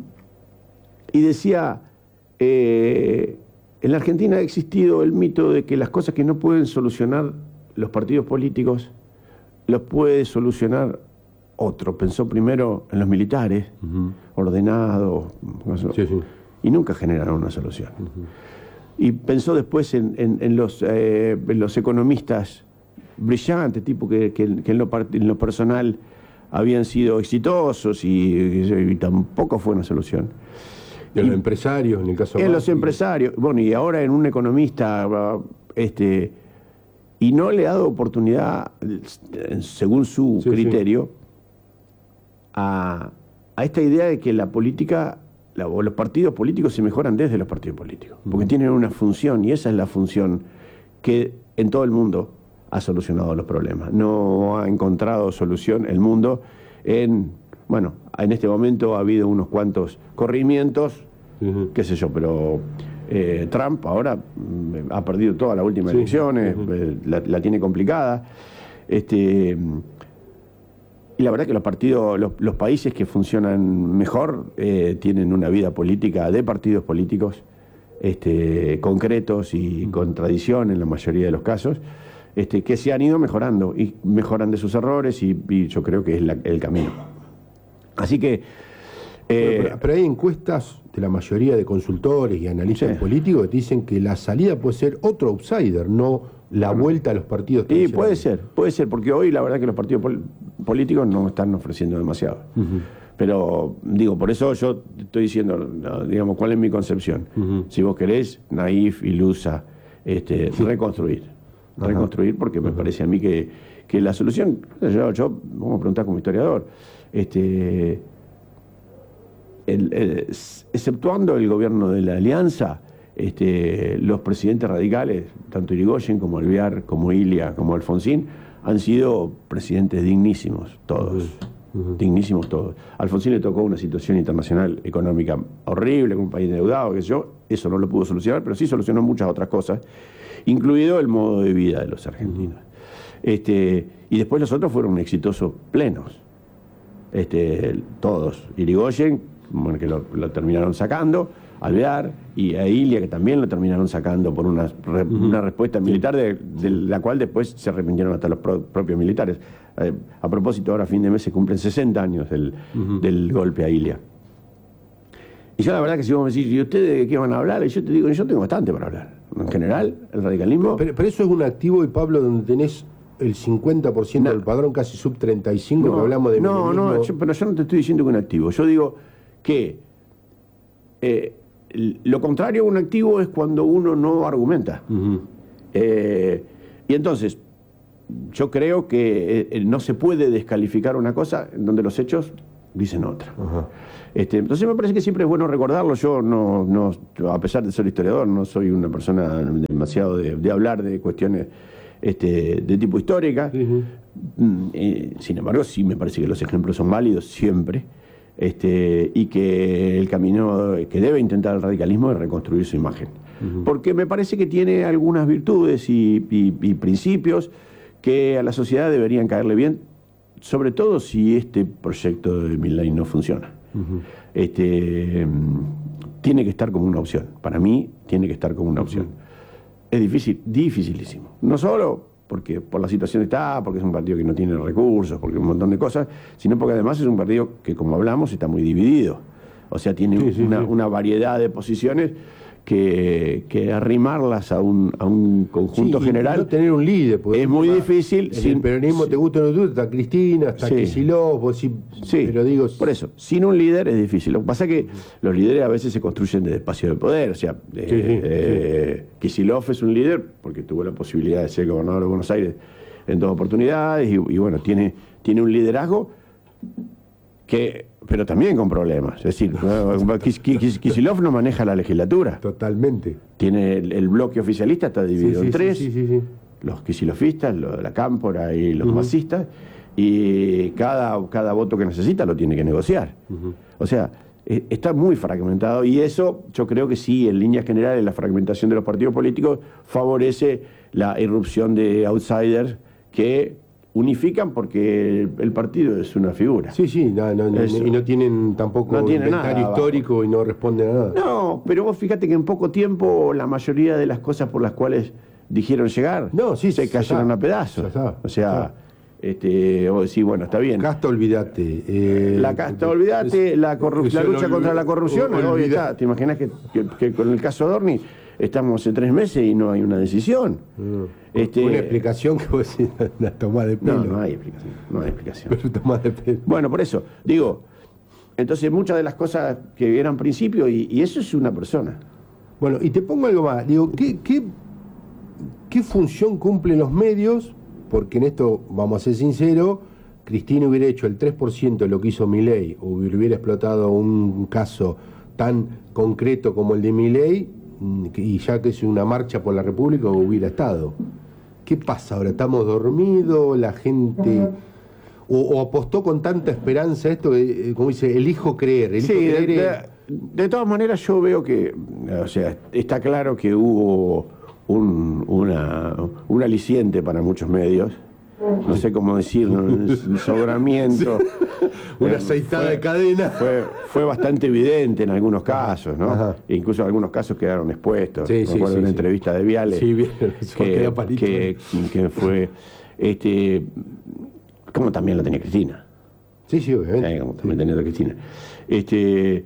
y decía, eh, en la Argentina ha existido el mito de que las cosas que no pueden solucionar los partidos políticos los puede solucionar otro. Pensó primero en los militares, uh-huh. ordenados, sí, sí. y nunca generaron una solución. Uh-huh. Y pensó después en, en, en, los, eh, en los economistas brillantes, tipo que, que, que en, lo, en lo personal habían sido exitosos y, y, y tampoco fue una solución. De los empresarios, en el caso de... En los empresarios, bueno, y ahora en un economista... este y no le ha dado oportunidad, según su sí, criterio, sí. A, a esta idea de que la política, la, o los partidos políticos se mejoran desde los partidos políticos, porque uh-huh. tienen una función, y esa es la función que en todo el mundo ha solucionado los problemas. No ha encontrado solución el mundo en, bueno, en este momento ha habido unos cuantos corrimientos, uh-huh. qué sé yo, pero... Eh, Trump ahora eh, ha perdido todas las últimas sí. elecciones, uh-huh. eh, la, la tiene complicada. Este, y la verdad que los partidos, los, los países que funcionan mejor eh, tienen una vida política de partidos políticos este, concretos y uh-huh. con tradición en la mayoría de los casos, este, que se han ido mejorando y mejoran de sus errores y, y yo creo que es la, el camino. Así que... Eh, pero, pero hay encuestas de la mayoría de consultores y analistas sí. políticos que dicen que la salida puede ser otro outsider, no la vuelta a los partidos. Sí, puede ser, puede ser, porque hoy la verdad que los partidos pol- políticos no están ofreciendo demasiado. Uh-huh. Pero, digo, por eso yo estoy diciendo, digamos, cuál es mi concepción. Uh-huh. Si vos querés, naif, ilusa, este, sí. reconstruir. Uh-huh. Reconstruir, porque me uh-huh. parece a mí que, que la solución, yo, yo, vamos a preguntar como historiador, este... El, el, exceptuando el gobierno de la Alianza, este, los presidentes radicales, tanto Irigoyen como Alvear, como Ilia, como Alfonsín, han sido presidentes dignísimos, todos. Uh-huh. Dignísimos todos. A Alfonsín le tocó una situación internacional económica horrible, con un país endeudado, que yo, eso no lo pudo solucionar, pero sí solucionó muchas otras cosas, incluido el modo de vida de los argentinos. Uh-huh. Este, y después los otros fueron exitosos plenos. Este, todos. Irigoyen, bueno, que lo, lo terminaron sacando, Alvear y a Ilia, que también lo terminaron sacando por una, re, uh-huh. una respuesta militar de, de la cual después se arrepintieron hasta los pro, propios militares. Eh, a propósito, ahora a fin de mes se cumplen sesenta años del, uh-huh. del golpe a Ilia. Y yo la verdad que si vos me decís, ¿y ustedes de qué van a hablar? Y yo te digo, yo tengo bastante para hablar. En general, el radicalismo... Pero, pero eso es un activo, y Pablo, donde tenés el cincuenta por ciento no. del padrón, casi sub treinta y cinco por ciento, no, que hablamos de... No, no, yo, pero yo no te estoy diciendo que un activo. Yo digo... que eh, lo contrario a un activo es cuando uno no argumenta. Uh-huh. Eh, y entonces, yo creo que eh, no se puede descalificar una cosa en donde los hechos dicen otra. Uh-huh. Este, entonces me parece que siempre es bueno recordarlo. Yo, no, no, a pesar de ser historiador, no soy una persona demasiado de, de hablar de cuestiones este, de tipo histórica. Uh-huh. Eh, sin embargo, sí me parece que los ejemplos son válidos siempre. Este, y que el camino que debe intentar el radicalismo es reconstruir su imagen. Uh-huh. Porque me parece que tiene algunas virtudes y, y, y principios que a la sociedad deberían caerle bien, sobre todo si este proyecto de Milei no funciona. Uh-huh. Este, tiene que estar como una opción. Para mí, tiene que estar como una opción. Uh-huh. Es difícil, dificilísimo. No solo porque por la situación está, porque es un partido que no tiene recursos, porque un montón de cosas, sino porque además es un partido que, como hablamos, está muy dividido. O sea, tiene sí, sí, una, sí. una variedad de posiciones que, que arrimarlas a un, a un conjunto sí, general. No tener un líder. Es muy difícil. En sin, el peronismo, te gusta o no te gusta, está Cristina, está sí, Kicillof, vos sí, sí, pero digo... por eso, sin un líder es difícil. Lo que pasa es que los líderes a veces se construyen desde espacio de poder. O sea, eh, Sí, sí, eh, sí. Kicillof es un líder porque tuvo la posibilidad de ser gobernador de Buenos Aires en dos oportunidades y, y bueno, tiene, tiene un liderazgo que, pero también con problemas. Es decir, Kicillof no maneja la legislatura. Totalmente. Tiene el, el bloque oficialista está dividido Sí, sí, en tres. sí, sí, sí, sí. Los quisillofistas, los de la Cámpora y los Uh-huh. masistas, y cada, cada voto que necesita lo tiene que negociar. Uh-huh. O sea, eh, está muy fragmentado y eso yo creo que sí, en líneas generales, la fragmentación de los partidos políticos favorece la irrupción de outsiders que unifican porque el, el partido es una figura. Sí, sí, no, no, no, Eso. y no tienen tampoco No tiene inventario nada histórico abajo. y no responden a nada. No, pero vos fíjate que en poco tiempo la mayoría de las cosas por las cuales dijeron llegar No, sí, se ya cayeron está. a pedazos. Ya está. O sea, Ya. este, vos decís, bueno, está bien. Casta, olvídate. Eh, La casta, olvídate, la, corru- la lucha contra la corrupción, Olvida- hoy está. ¿Te imaginas que, que- que con el caso Dorni estamos hace tres meses y no hay una decisión? No. Este, Una explicación que vos decís, la tomás de pelo. No, no hay explicación. No hay explicación. Pero tomás de pelo. Bueno, por eso, digo, entonces muchas de las cosas que eran principios, y, y eso es una persona. Bueno, y te pongo algo más. Digo, ¿qué, qué, qué función cumplen los medios? Porque en esto, vamos a ser sinceros, Cristina hubiera hecho el tres por ciento de lo que hizo Milei, o hubiera explotado un caso tan concreto como el de Milei, y ya que es una marcha por la República, hubiera estado. ¿Qué pasa ahora? ¿Estamos dormidos? ¿La gente...? O, o apostó con tanta esperanza esto, eh, como dice, elijo creer. Elijo Sí, de, creer de- en- de todas maneras yo veo que, o sea, está claro que hubo un, una, un aliciente para muchos medios, no sé cómo decirlo, un sobramiento. Una Eh, aceitada fue- de cadena. Fue, fue bastante evidente en algunos casos, ¿no? Ajá. E incluso algunos casos quedaron expuestos. Sí, Me sí, acuerdo sí, de una sí. entrevista de Viale. Sí, bien, eso que, queda palito. que, que fue, este, como también lo tenía Cristina. Sí, sí, obviamente. Eh, como también tenía la Cristina. Este,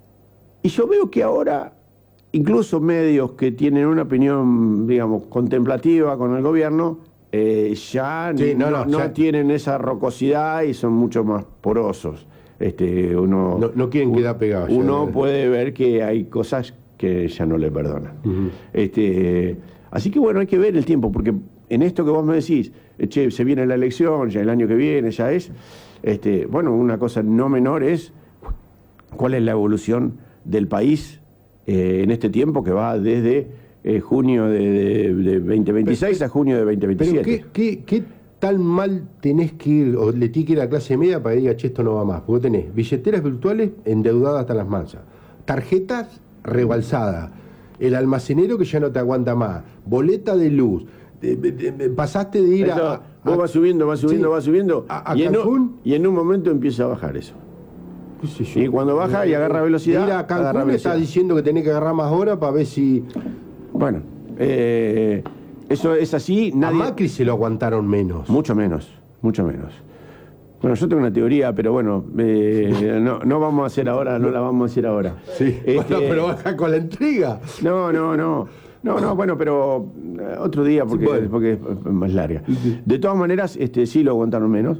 y yo veo que ahora, incluso medios que tienen una opinión, digamos, contemplativa con el gobierno, eh, ya Sí, no, no, no, no ya- tienen esa rocosidad y son mucho más porosos. Este, uno, No- no quieren quedar pegados ya. Uno puede ver que hay cosas que ya no le perdonan. Ujú. Este, así que bueno, hay que ver el tiempo, porque en esto que vos me decís, eh, che, se viene la elección, ya el año que viene, ya es, este, bueno, una cosa no menor es cuál es la evolución del país eh, en este tiempo que va desde eh, junio de, de, de veinte veintiséis a junio de veinte Pero veintisiete. ¿qué, qué, qué tan mal tenés que ir, o le tiene que ir a la clase media para que diga, che, esto no va más? Porque tenés billeteras virtuales endeudadas hasta las mansas, tarjetas rebalsadas, el almacenero que ya no te aguanta más, boleta de luz, de- de- de- pasaste de ir Esto, a... vos a- vas subiendo, vas subiendo, sí, vas subiendo, a- a y, en Cancún. un, y en un momento empieza a bajar eso. qué sé yo. Y cuando baja y agarra velocidad, De ir a agarra Cancún velocidad. está diciendo que tenés que agarrar más horas para ver si... Bueno, eh, eso es así, nadie... A Macri se lo aguantaron menos. Mucho menos, mucho menos. Bueno, yo tengo una teoría, pero bueno, eh, no, no vamos a hacer ahora, no la vamos a hacer ahora. Sí, Este, bueno, pero baja con la intriga. No, no, no. No, no, bueno, pero eh, otro día porque, Sí, bueno. porque es más larga. De todas maneras, este, sí lo aguantaron menos.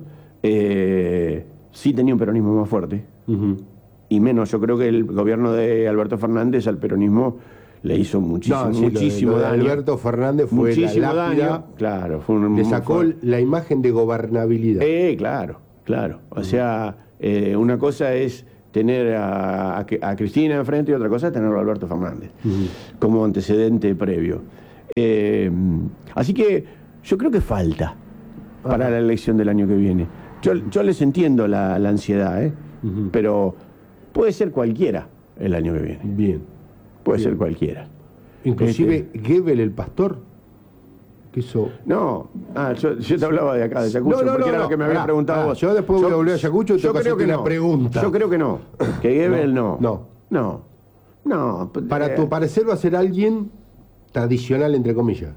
Eh, sí tenía un peronismo más fuerte. Ujú. Y menos, yo creo que el gobierno de Alberto Fernández al peronismo le hizo muchísimo, No, sí, lo de- muchísimo lo de daño. Alberto Fernández fue muchísimo la lápida, daño. Claro, fue un, le sacó fue- la imagen de gobernabilidad. Eh, claro, claro. O sea, eh, una cosa es tener a, a- a Cristina enfrente y otra cosa es tenerlo a Alberto Fernández Ujú. como antecedente previo. Eh, así que yo creo que falta para Ajá. la elección del año que viene. Yo, yo les entiendo la, la ansiedad, ¿eh? Ujú. Pero puede ser cualquiera el año que viene. Bien. Puede Bien. ser cualquiera. Inclusive Gebel, el pastor, que eso... No, ah, yo, yo te hablaba de acá, de Ayacucho, No, no, porque no, era no. lo que me habías Pará, preguntado pará, vos. yo después voy a volver a Ayacucho y yo tengo que creo hacerte que una no. pregunta. Yo creo que no, que Gebel no. No. No. No. Para eh, tu parecer va a ser alguien tradicional, entre comillas.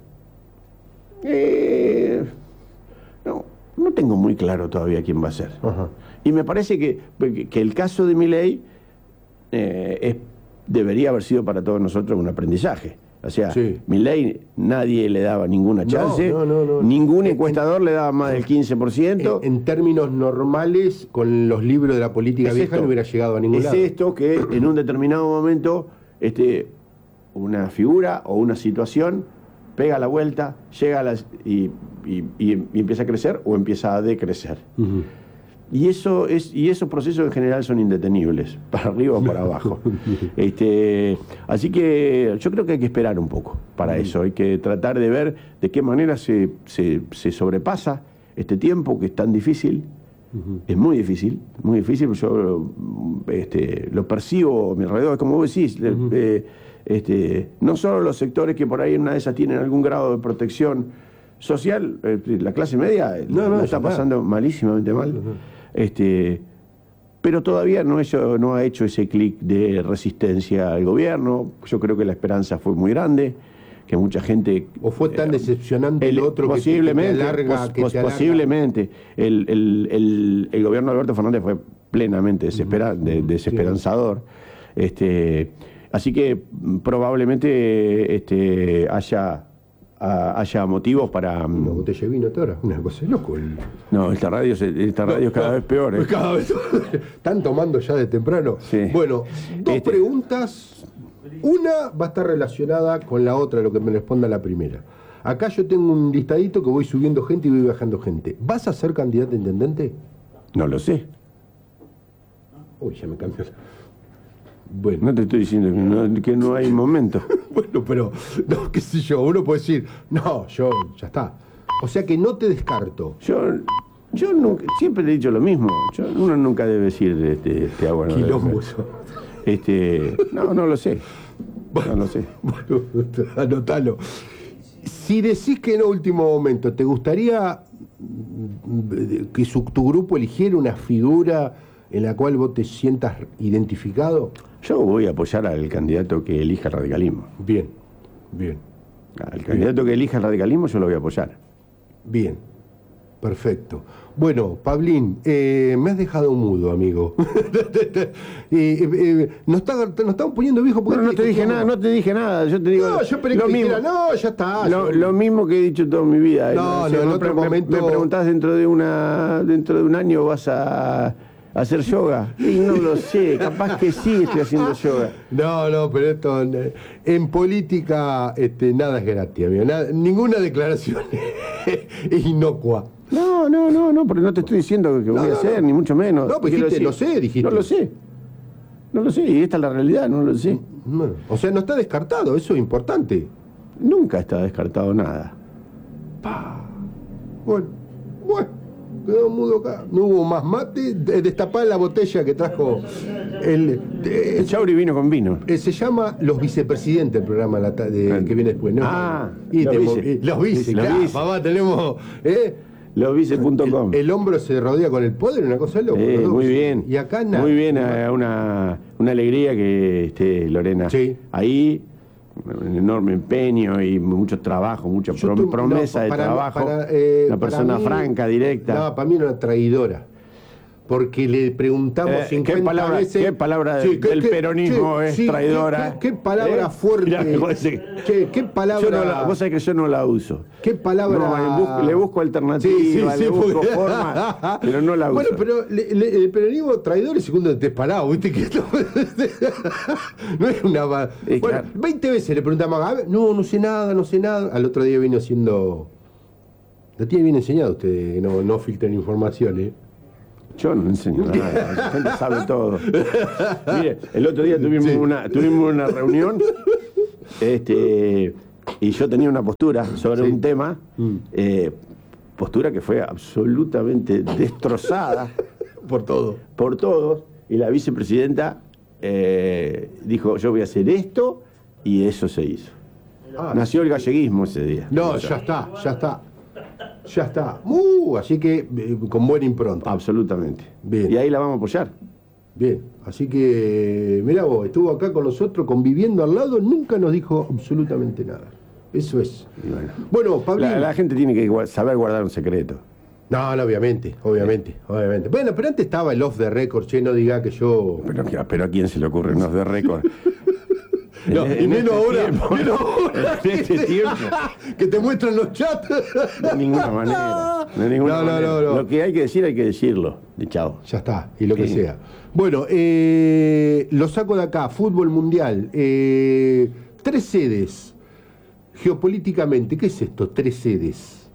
eh, no, no tengo muy claro todavía quién va a ser. Ajá. Y me parece que, que el caso de Milei eh, es debería haber sido para todos nosotros un aprendizaje. O sea, Sí. Milei nadie le daba ninguna chance, no, no, no. ningún En- encuestador le daba más del quince por ciento. En, en términos normales, con los libros de la política Es vieja esto. no hubiera llegado a ningún Es lado. esto que en un determinado momento este, una figura o una situación pega la vuelta, llega a las, y, y- y- y empieza a crecer o empieza a decrecer. Ujú. Y eso es y esos procesos en general son indetenibles, para arriba o para abajo. Este, así que yo creo que hay que esperar un poco para eso. Hay que tratar de ver de qué manera se, se, se sobrepasa este tiempo que es tan difícil. Es muy difícil, muy difícil. Yo este, lo percibo a mi alrededor, como vos decís. eh, este, no solo los sectores que por ahí en una de esas tienen algún grado de protección social, eh, la clase media eh, No, no, la ya está está. pasando malísimamente mal. Este, pero todavía no, hecho, no ha hecho ese clic de resistencia al gobierno. Yo creo que la esperanza fue muy grande, que mucha gente... ¿O fue tan eh, decepcionante el, otro que te- posiblemente, que te alarga, pos- que pos- te alarga? posiblemente el, el- el- el gobierno de Alberto Fernández fue plenamente desespera- de- desesperanzador. Este, así que mm, probablemente este, haya, a- haya motivos para... mm, Una botella de vino hasta ahora, una cosa de loco. El... No, esta radio, se- esta radio es cada vez peor. ¿eh? Cada vez están tomando ya de temprano. Sí. Bueno, dos Este- preguntas. Una va a estar relacionada con la otra, lo que me responda la primera. Acá yo tengo un listadito que voy subiendo gente y voy bajando gente. ¿Vas a ser candidato a intendente? No lo sé. Uy, ya me cambió. la- Bueno, No te estoy diciendo que no, que no hay momento. bueno, pero, no, qué sé yo, uno puede decir, no, yo, ya está. O sea que no te descarto. Yo, yo nunca, siempre he dicho lo mismo. Yo, uno nunca debe decir este, este agua. No debe Quilombo ser. eso. Este, no, no lo sé. No lo sé. Bueno, anotalo. Si decís que en último momento, ¿te gustaría mm, que su- tu grupo eligiera una figura en la cual vos te sientas identificado? Yo voy a apoyar al candidato que elija el radicalismo. Bien, bien, Al candidato que elija el radicalismo yo lo voy a apoyar. bien. Perfecto. Bueno, Pablín, eh, me has dejado mudo, amigo. Eh, eh, eh, nos, está- nos estamos poniendo viejos porque... Bueno, no te dije nada, no te dije nada. Yo te digo No, yo esperé lo que mismo. dijera, no, ya está. Lo, yo- lo mismo que he dicho toda mi vida. No, Si no, en me otro pre- me- momento- Me preguntás dentro de una dentro de un año vas a hacer yoga. Y no lo sé, capaz que sí estoy haciendo yoga. No, no, pero esto eh, en política este, nada es gratis, amigo. Nada- ninguna declaración es inocua. No, no, no, no, porque no te estoy diciendo que voy No, a no, hacer, no. ni mucho menos. No, pues Quiero dijiste, lo sé, dijiste. No lo sé. No lo sé, y esta es la realidad, no lo sé. Bueno, o sea, no está descartado, eso es importante. Nunca está descartado nada. Bueno, bueno, quedó mudo acá. No hubo más mate. De- Destapá la botella que trajo el. de- El Chauri vino con vino. eh, se llama Los Vicepresidentes el programa la ta- de- que viene después, ¿no? Ah, y Los te- Vice. y- los vice, Los claro, Vice. papá, tenemos. ¿eh? Lovice punto com. El, el hombro se rodea con el poder, una cosa loca. Eh, los dos. muy bien. Y acá nada. Muy bien, eh, una, una alegría que esté Lorena Sí. ahí. Un enorme empeño y mucho trabajo, mucha Yo prom- tu- promesa no, de para- trabajo. para, eh, una para persona mí- franca, directa. No, para mí era una traidora. Porque le preguntamos Eh, ¿qué cincuenta palabra- veces... qué palabra del peronismo es traidora? ¿Qué, qué- qué palabra ¿Eh? fuerte? Mirá, me parece- Che, ¿qué palabra...? Yo no la- vos sabés que yo no la uso. ¿Qué palabra...? No, le busco, le busco alternativas, le busco porque- formas, pero no la uso. Bueno, pero le- le- el peronismo traidor es segundo desparado, ¿viste? Que esto- no es una... va- Eh, Bueno, claro. veinte veces le preguntamos, a ver, no, no sé nada, no sé nada. Al otro día vino haciendo... Lo tiene bien enseñado usted, que no, no filtren información, ¿eh? Yo no enseño nada, la gente sabe todo. Mire, el otro día tuvimos, Sí. una, tuvimos una reunión este, y yo tenía una postura sobre Sí. un tema, eh, postura que fue absolutamente destrozada Por todo. por todos, y la vicepresidenta eh, dijo, yo voy a hacer esto, y eso se hizo. Ah, Nació el galleguismo ese día. No, ya está, ya está. Ya está. Uh, así que eh, con buena impronta. Absolutamente. Bien. Y ahí la vamos a apoyar. Bien. Así que, mirá vos, estuvo acá con nosotros conviviendo al lado, nunca nos dijo absolutamente nada. Eso es. Y bueno. Bueno, Pablín. La, la gente tiene que gua- saber guardar un secreto. No, no, obviamente, obviamente, obviamente. Bueno, pero antes estaba el off the record, che, no diga que yo. Pero, pero ¿a quién se le ocurre unos de récord? No, en, y en menos este ahora, tiempo, menos ahora. en este tiempo, Que te muestran los chats. de ninguna manera. De ninguna No, no, manera. no, no. Lo que hay que decir, hay que decirlo. Y chao. Ya está, y lo que Sí. sea. Bueno, eh, lo saco de acá, fútbol mundial. Eh, tres sedes. Geopolíticamente, ¿qué es esto? Tres sedes.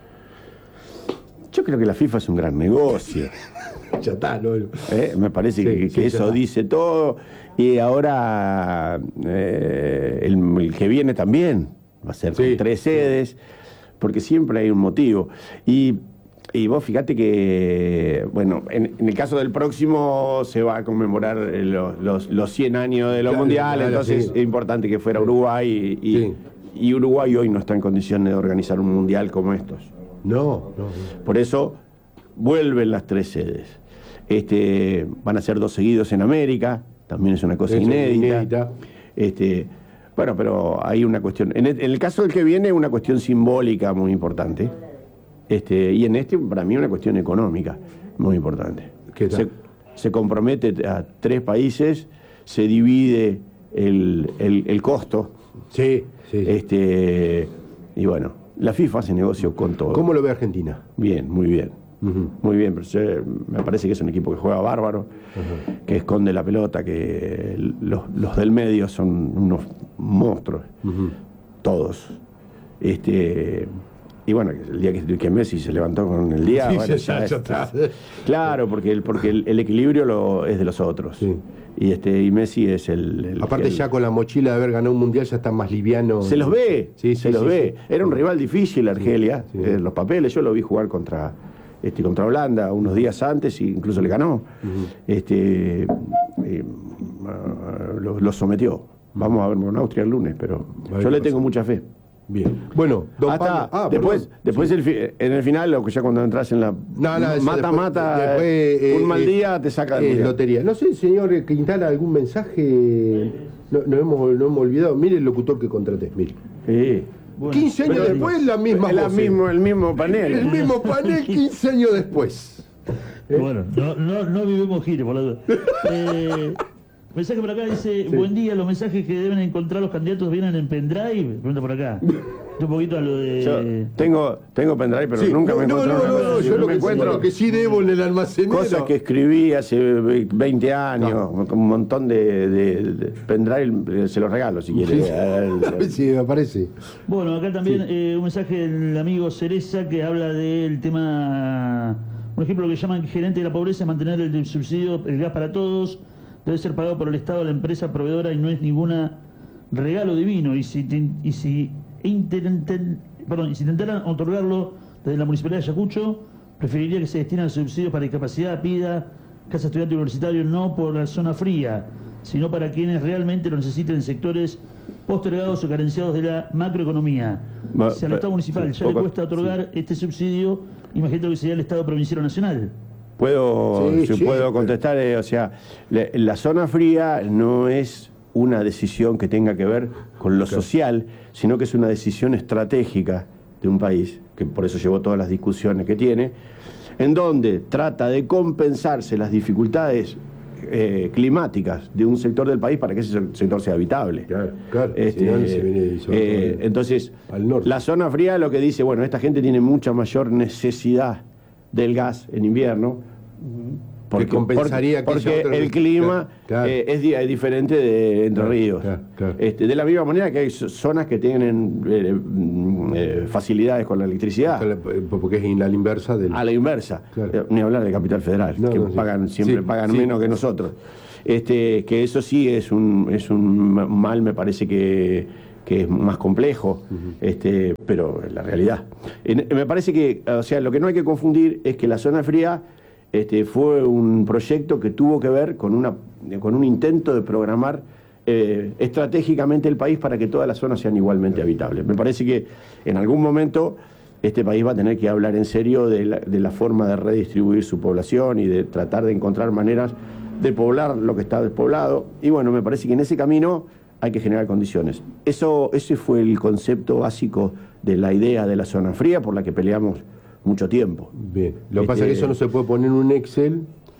Yo creo que la FIFA es un gran negocio. Ya está, ¿no? ¿eh? Me parece Sí, que, sí, que ya eso está. dice todo. Y ahora eh, el, el que viene también va a ser con Sí. tres sedes, porque siempre hay un motivo. Y, y vos fíjate que, bueno, en, en el caso del próximo se va a conmemorar eh, los, los, los cien años de los Claro, mundiales, claro, entonces sí. es importante que fuera Uruguay. Y, Sí. y Uruguay hoy no está en condiciones de organizar un mundial como estos. No, no, no. Por eso vuelven las tres sedes. Este, van a ser dos seguidos en América, también es una cosa Eso es inédita. inédita. Este, bueno, pero hay una cuestión. En el, en el caso del que viene, una cuestión simbólica muy importante. Este, y en este, para mí, una cuestión económica muy importante. ¿Qué tal? Se, se compromete a tres países, se divide el, el, el costo. Sí, sí. sí. Este, y bueno, la FIFA hace negocio con todo. ¿Cómo lo ve Argentina? Bien, muy bien. Ujú. Muy bien, pero yo- me parece que es un equipo que juega bárbaro, que esconde la pelota, que los, los del medio son unos monstruos, Ujú. todos. Este, y bueno, el día que, que Messi se levantó con el día, Sí, bueno, sí, ya- ya ya es- está. claro, porque el, porque el, el equilibrio lo, es de los otros. Sí. Y este y Messi es el... el- Aparte el- ya con la mochila de haber ganado un mundial ya está más liviano. Se los ve, Sí, se sí, los sí, ve. sí. Era un rival difícil, Argelia. sí. Eh, los papeles, yo lo vi jugar contra, este, contra Holanda unos días antes e incluso le ganó. este, eh, ah, lo, lo sometió. Vamos a ver con Austria el lunes, pero A ver yo qué le tengo pasa. mucha fe. Bien. Bueno, don Hasta Pablo. Ah, después, perdón. después Sí. el fi- en el final, lo que ya cuando entras en la No, no, eso mata, después- mata, después, eh, eh, un mal eh, día te saca del eh, mundial. lotería. No sé, señor Quintana, algún mensaje. No, no hemos, no hemos olvidado. Mire el locutor que contraté, mire. Sí. Bueno, quince años pero- después, la misma Es la voz, mismo, eh. el mismo panel. El mismo panel, quince años después. Bueno, no, no, no vivimos gires, por la duda. Eh, mensaje por acá dice, buen día, los mensajes que deben encontrar los candidatos vienen en pendrive. Pregunta por acá. Un poquito a lo de... Yo tengo, tengo pendrive, pero Sí, nunca no, me no, encuentro no, una no, cosa. no, yo No lo me que, encuentro lo que sí debo en el almacenero. cosas que escribí hace veinte años, con un montón de, de- de pendrive, se los regalo si quiere. Sí, sí, me parece. Bueno, acá también eh, un mensaje del amigo Cereza que habla del tema, por ejemplo, lo que llaman gerente de la pobreza es mantener el subsidio, el gas para todos, debe ser pagado por el Estado, la empresa proveedora y no es ninguna regalo divino. Y si, te- y si, intenten- perdón, y si intentaran otorgarlo desde la Municipalidad de Ayacucho, preferiría que se destinen subsidios para discapacidad, PIDA, casa estudiante universitario, no por la zona fría, sino para quienes realmente lo necesiten en sectores postergados o carenciados de la macroeconomía. Ma- Si al Estado pe- municipal sí, ya le poco- cuesta otorgar este subsidio, imagínate lo que sería el Estado provincial o nacional. Puedo, Sí, si sí, puedo pero- contestar, eh, o sea, le- la zona fría no es una decisión que tenga que ver con lo social, sino que es una decisión estratégica de un país, que por eso llevó todas las discusiones que tiene, en donde trata de compensarse las dificultades eh, climáticas de un sector del país para que ese sector sea habitable. Claro, claro. Este, Si no, se viene y sobre todo eh, al- entonces, al norte. la zona fría lo que dice, bueno, esta gente tiene mucha mayor necesidad del gas en invierno. Porque, compensaría porque, aquella porque otra- el clima Claro, claro. eh, es, di- es diferente de Entre Claro, Ríos. claro, claro. Este, de la misma manera que hay zo- zonas que tienen eh, mm, eh, facilidades con la electricidad. Porque es la inversa del. A la inversa. Claro. Eh, Ni hablar de Capital Federal, No, que no, sí. pagan, siempre Sí, pagan sí. menos que nosotros. Este, que eso sí es un, es un mal, me parece que, que es más complejo, este, pero la realidad. En- me parece que, o sea, lo que no hay que confundir es que la zona fría este, fue un proyecto que tuvo que ver con, una, con un intento de programar eh, estratégicamente el país para que todas las zonas sean igualmente habitables. Me parece que en algún momento este país va a tener que hablar en serio de la, de la forma de redistribuir su población y de tratar de encontrar maneras de poblar lo que está despoblado. Y bueno, me parece que en ese camino hay que generar condiciones. Eso, ese fue el concepto básico de la idea de la zona fría por la que peleamos mucho tiempo. Bien. Lo que pasa es Este- que eso no se puede poner en un Excel.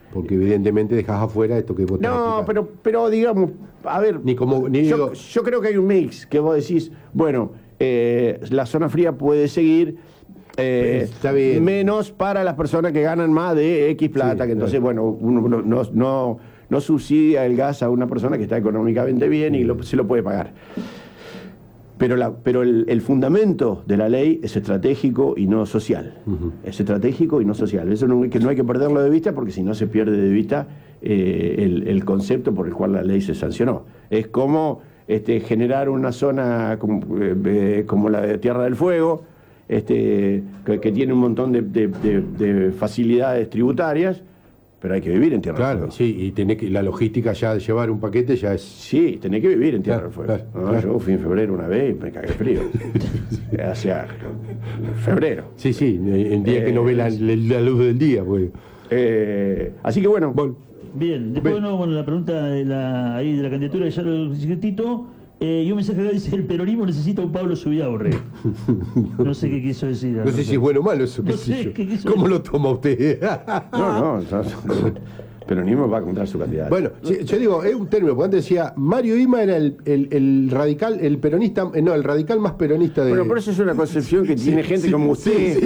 Porque evidentemente dejas afuera esto que vos te vas a No, explicar. pero, pero digamos, a ver, Ni como, ni yo, digo- yo creo que hay un mix que vos decís, bueno, eh, la zona fría puede seguir, eh, Está bien. menos para las personas que ganan más de X plata, Sí, que entonces, claro. bueno, uno no, no, no, no subsidia el gas a una persona que está económicamente bien y lo- se lo puede pagar. Pero, la, pero el, el fundamento de la ley es estratégico y no social. Ujú. Es estratégico y no social. Eso no, que no hay que perderlo de vista porque si no se pierde de vista eh, el, el concepto por el cual la ley se sancionó. Es como este, generar una zona como, eh, eh, como la de Tierra del Fuego, este, que, que tiene un montón de, de- de- de facilidades tributarias, pero hay que vivir en Tierra del Claro, Fuego. sí, y tenés que, la logística ya de llevar un paquete ya es... Sí, tenés que vivir en Tierra Claro, del Fuego. claro, No, claro. Yo fui en febrero una vez y me cagué frío. O sea, febrero. Sí, sí, en día que no ve la, la luz del día, pues. Eh, así que bueno, Bueno, Bien, después, Bien. bueno, bueno, la pregunta de la, ahí de la candidatura, ya lo dice Tito. Eh, y un mensaje acá dice: el peronismo necesita un Pablo Subiaurre. No sé qué quiso decir. no sé si es bueno o malo eso, qué No sé sé, yo. ¿qué quiso ¿Cómo decir? lo toma usted? no, no, no, peronismo va a contar su candidato. Bueno, sí, yo digo, es un término, porque antes decía, Mario Ima era el, el- el radical, el peronista, eh, no, el radical más peronista de... Bueno, pero eso es una concepción que tiene gente como usted,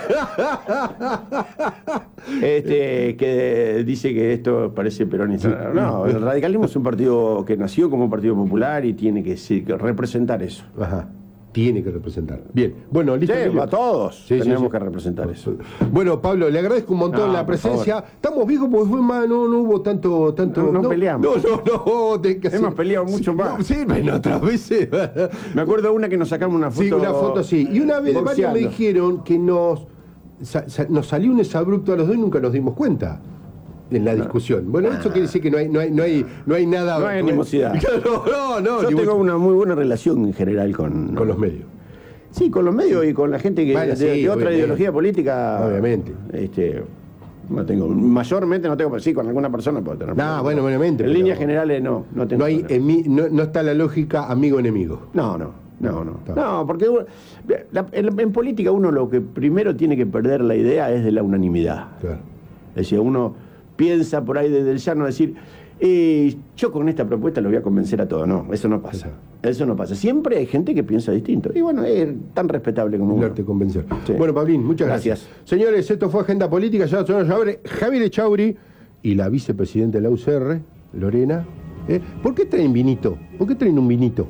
este, que dice que esto parece peronista. No, el radicalismo es un partido que nació como un partido popular y tiene que, sí, que representar eso. Ajá, tiene que representar. Bien, bueno, listo. Sí, Emilio. a todos Sí, sí, tenemos sí. que representar eso. Bueno, Pablo, le agradezco un montón No, la por presencia. favor. Estamos viejos porque fue más, no, no hubo tanto, tanto. No, no peleamos. No, no, no. tenés que Hemos hacer- peleado mucho Sí, más. no, sí, bueno, otras veces. Me acuerdo una que nos sacamos una foto. Sí, una foto sí. Y una vez varios me boxeando. dijeron que nos, sa- sa- nos salió un exabrupto a los dos y nunca nos dimos cuenta en la discusión. Bueno, eso quiere decir que no hay, no hay, no hay, no hay nada. No hay animosidad. No, no, no. Yo ni tengo mucho- una muy buena relación en general con, con los medios. Sí, con los medios y con la gente que Bueno, de, sí, de otra obviamente. ideología política. Obviamente. Este, no tengo, mayormente no tengo, pero sí, con alguna persona puedo tener. No, problemas. bueno, obviamente, En pero- líneas generales no, no tengo. No, hay, problemas. emi- no, no está la lógica amigo-enemigo. No, no, no, no. Está. No, porque uno- la- en, en política uno lo que primero tiene que perder la idea es de la unanimidad. Claro. Es decir, uno piensa por ahí desde el llano decir, eh, yo con esta propuesta lo voy a convencer a todos. No, eso no pasa. Eso no pasa. Siempre hay gente que piensa distinto. Y bueno, es tan respetable como uno. Lograrte convencer. Sí. Bueno, Pablín, muchas gracias. Gracias. Señores, esto fue Agenda Política. Ya son Javier Javier Echauri y la vicepresidenta de la U C R, Lorena. ¿Eh? ¿Por qué traen vinito? ¿Por qué traen un vinito?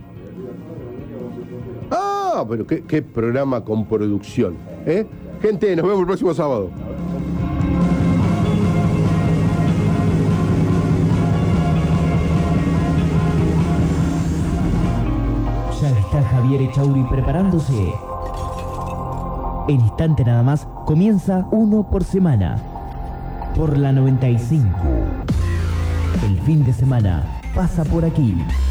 Ah, pero qué, qué programa con producción. ¿Eh? Gente, nos vemos el próximo sábado. Ya está Javier Echauri preparándose. En instante nada más comienza uno por semana. Por la noventa y cinco. El fin de semana pasa por aquí.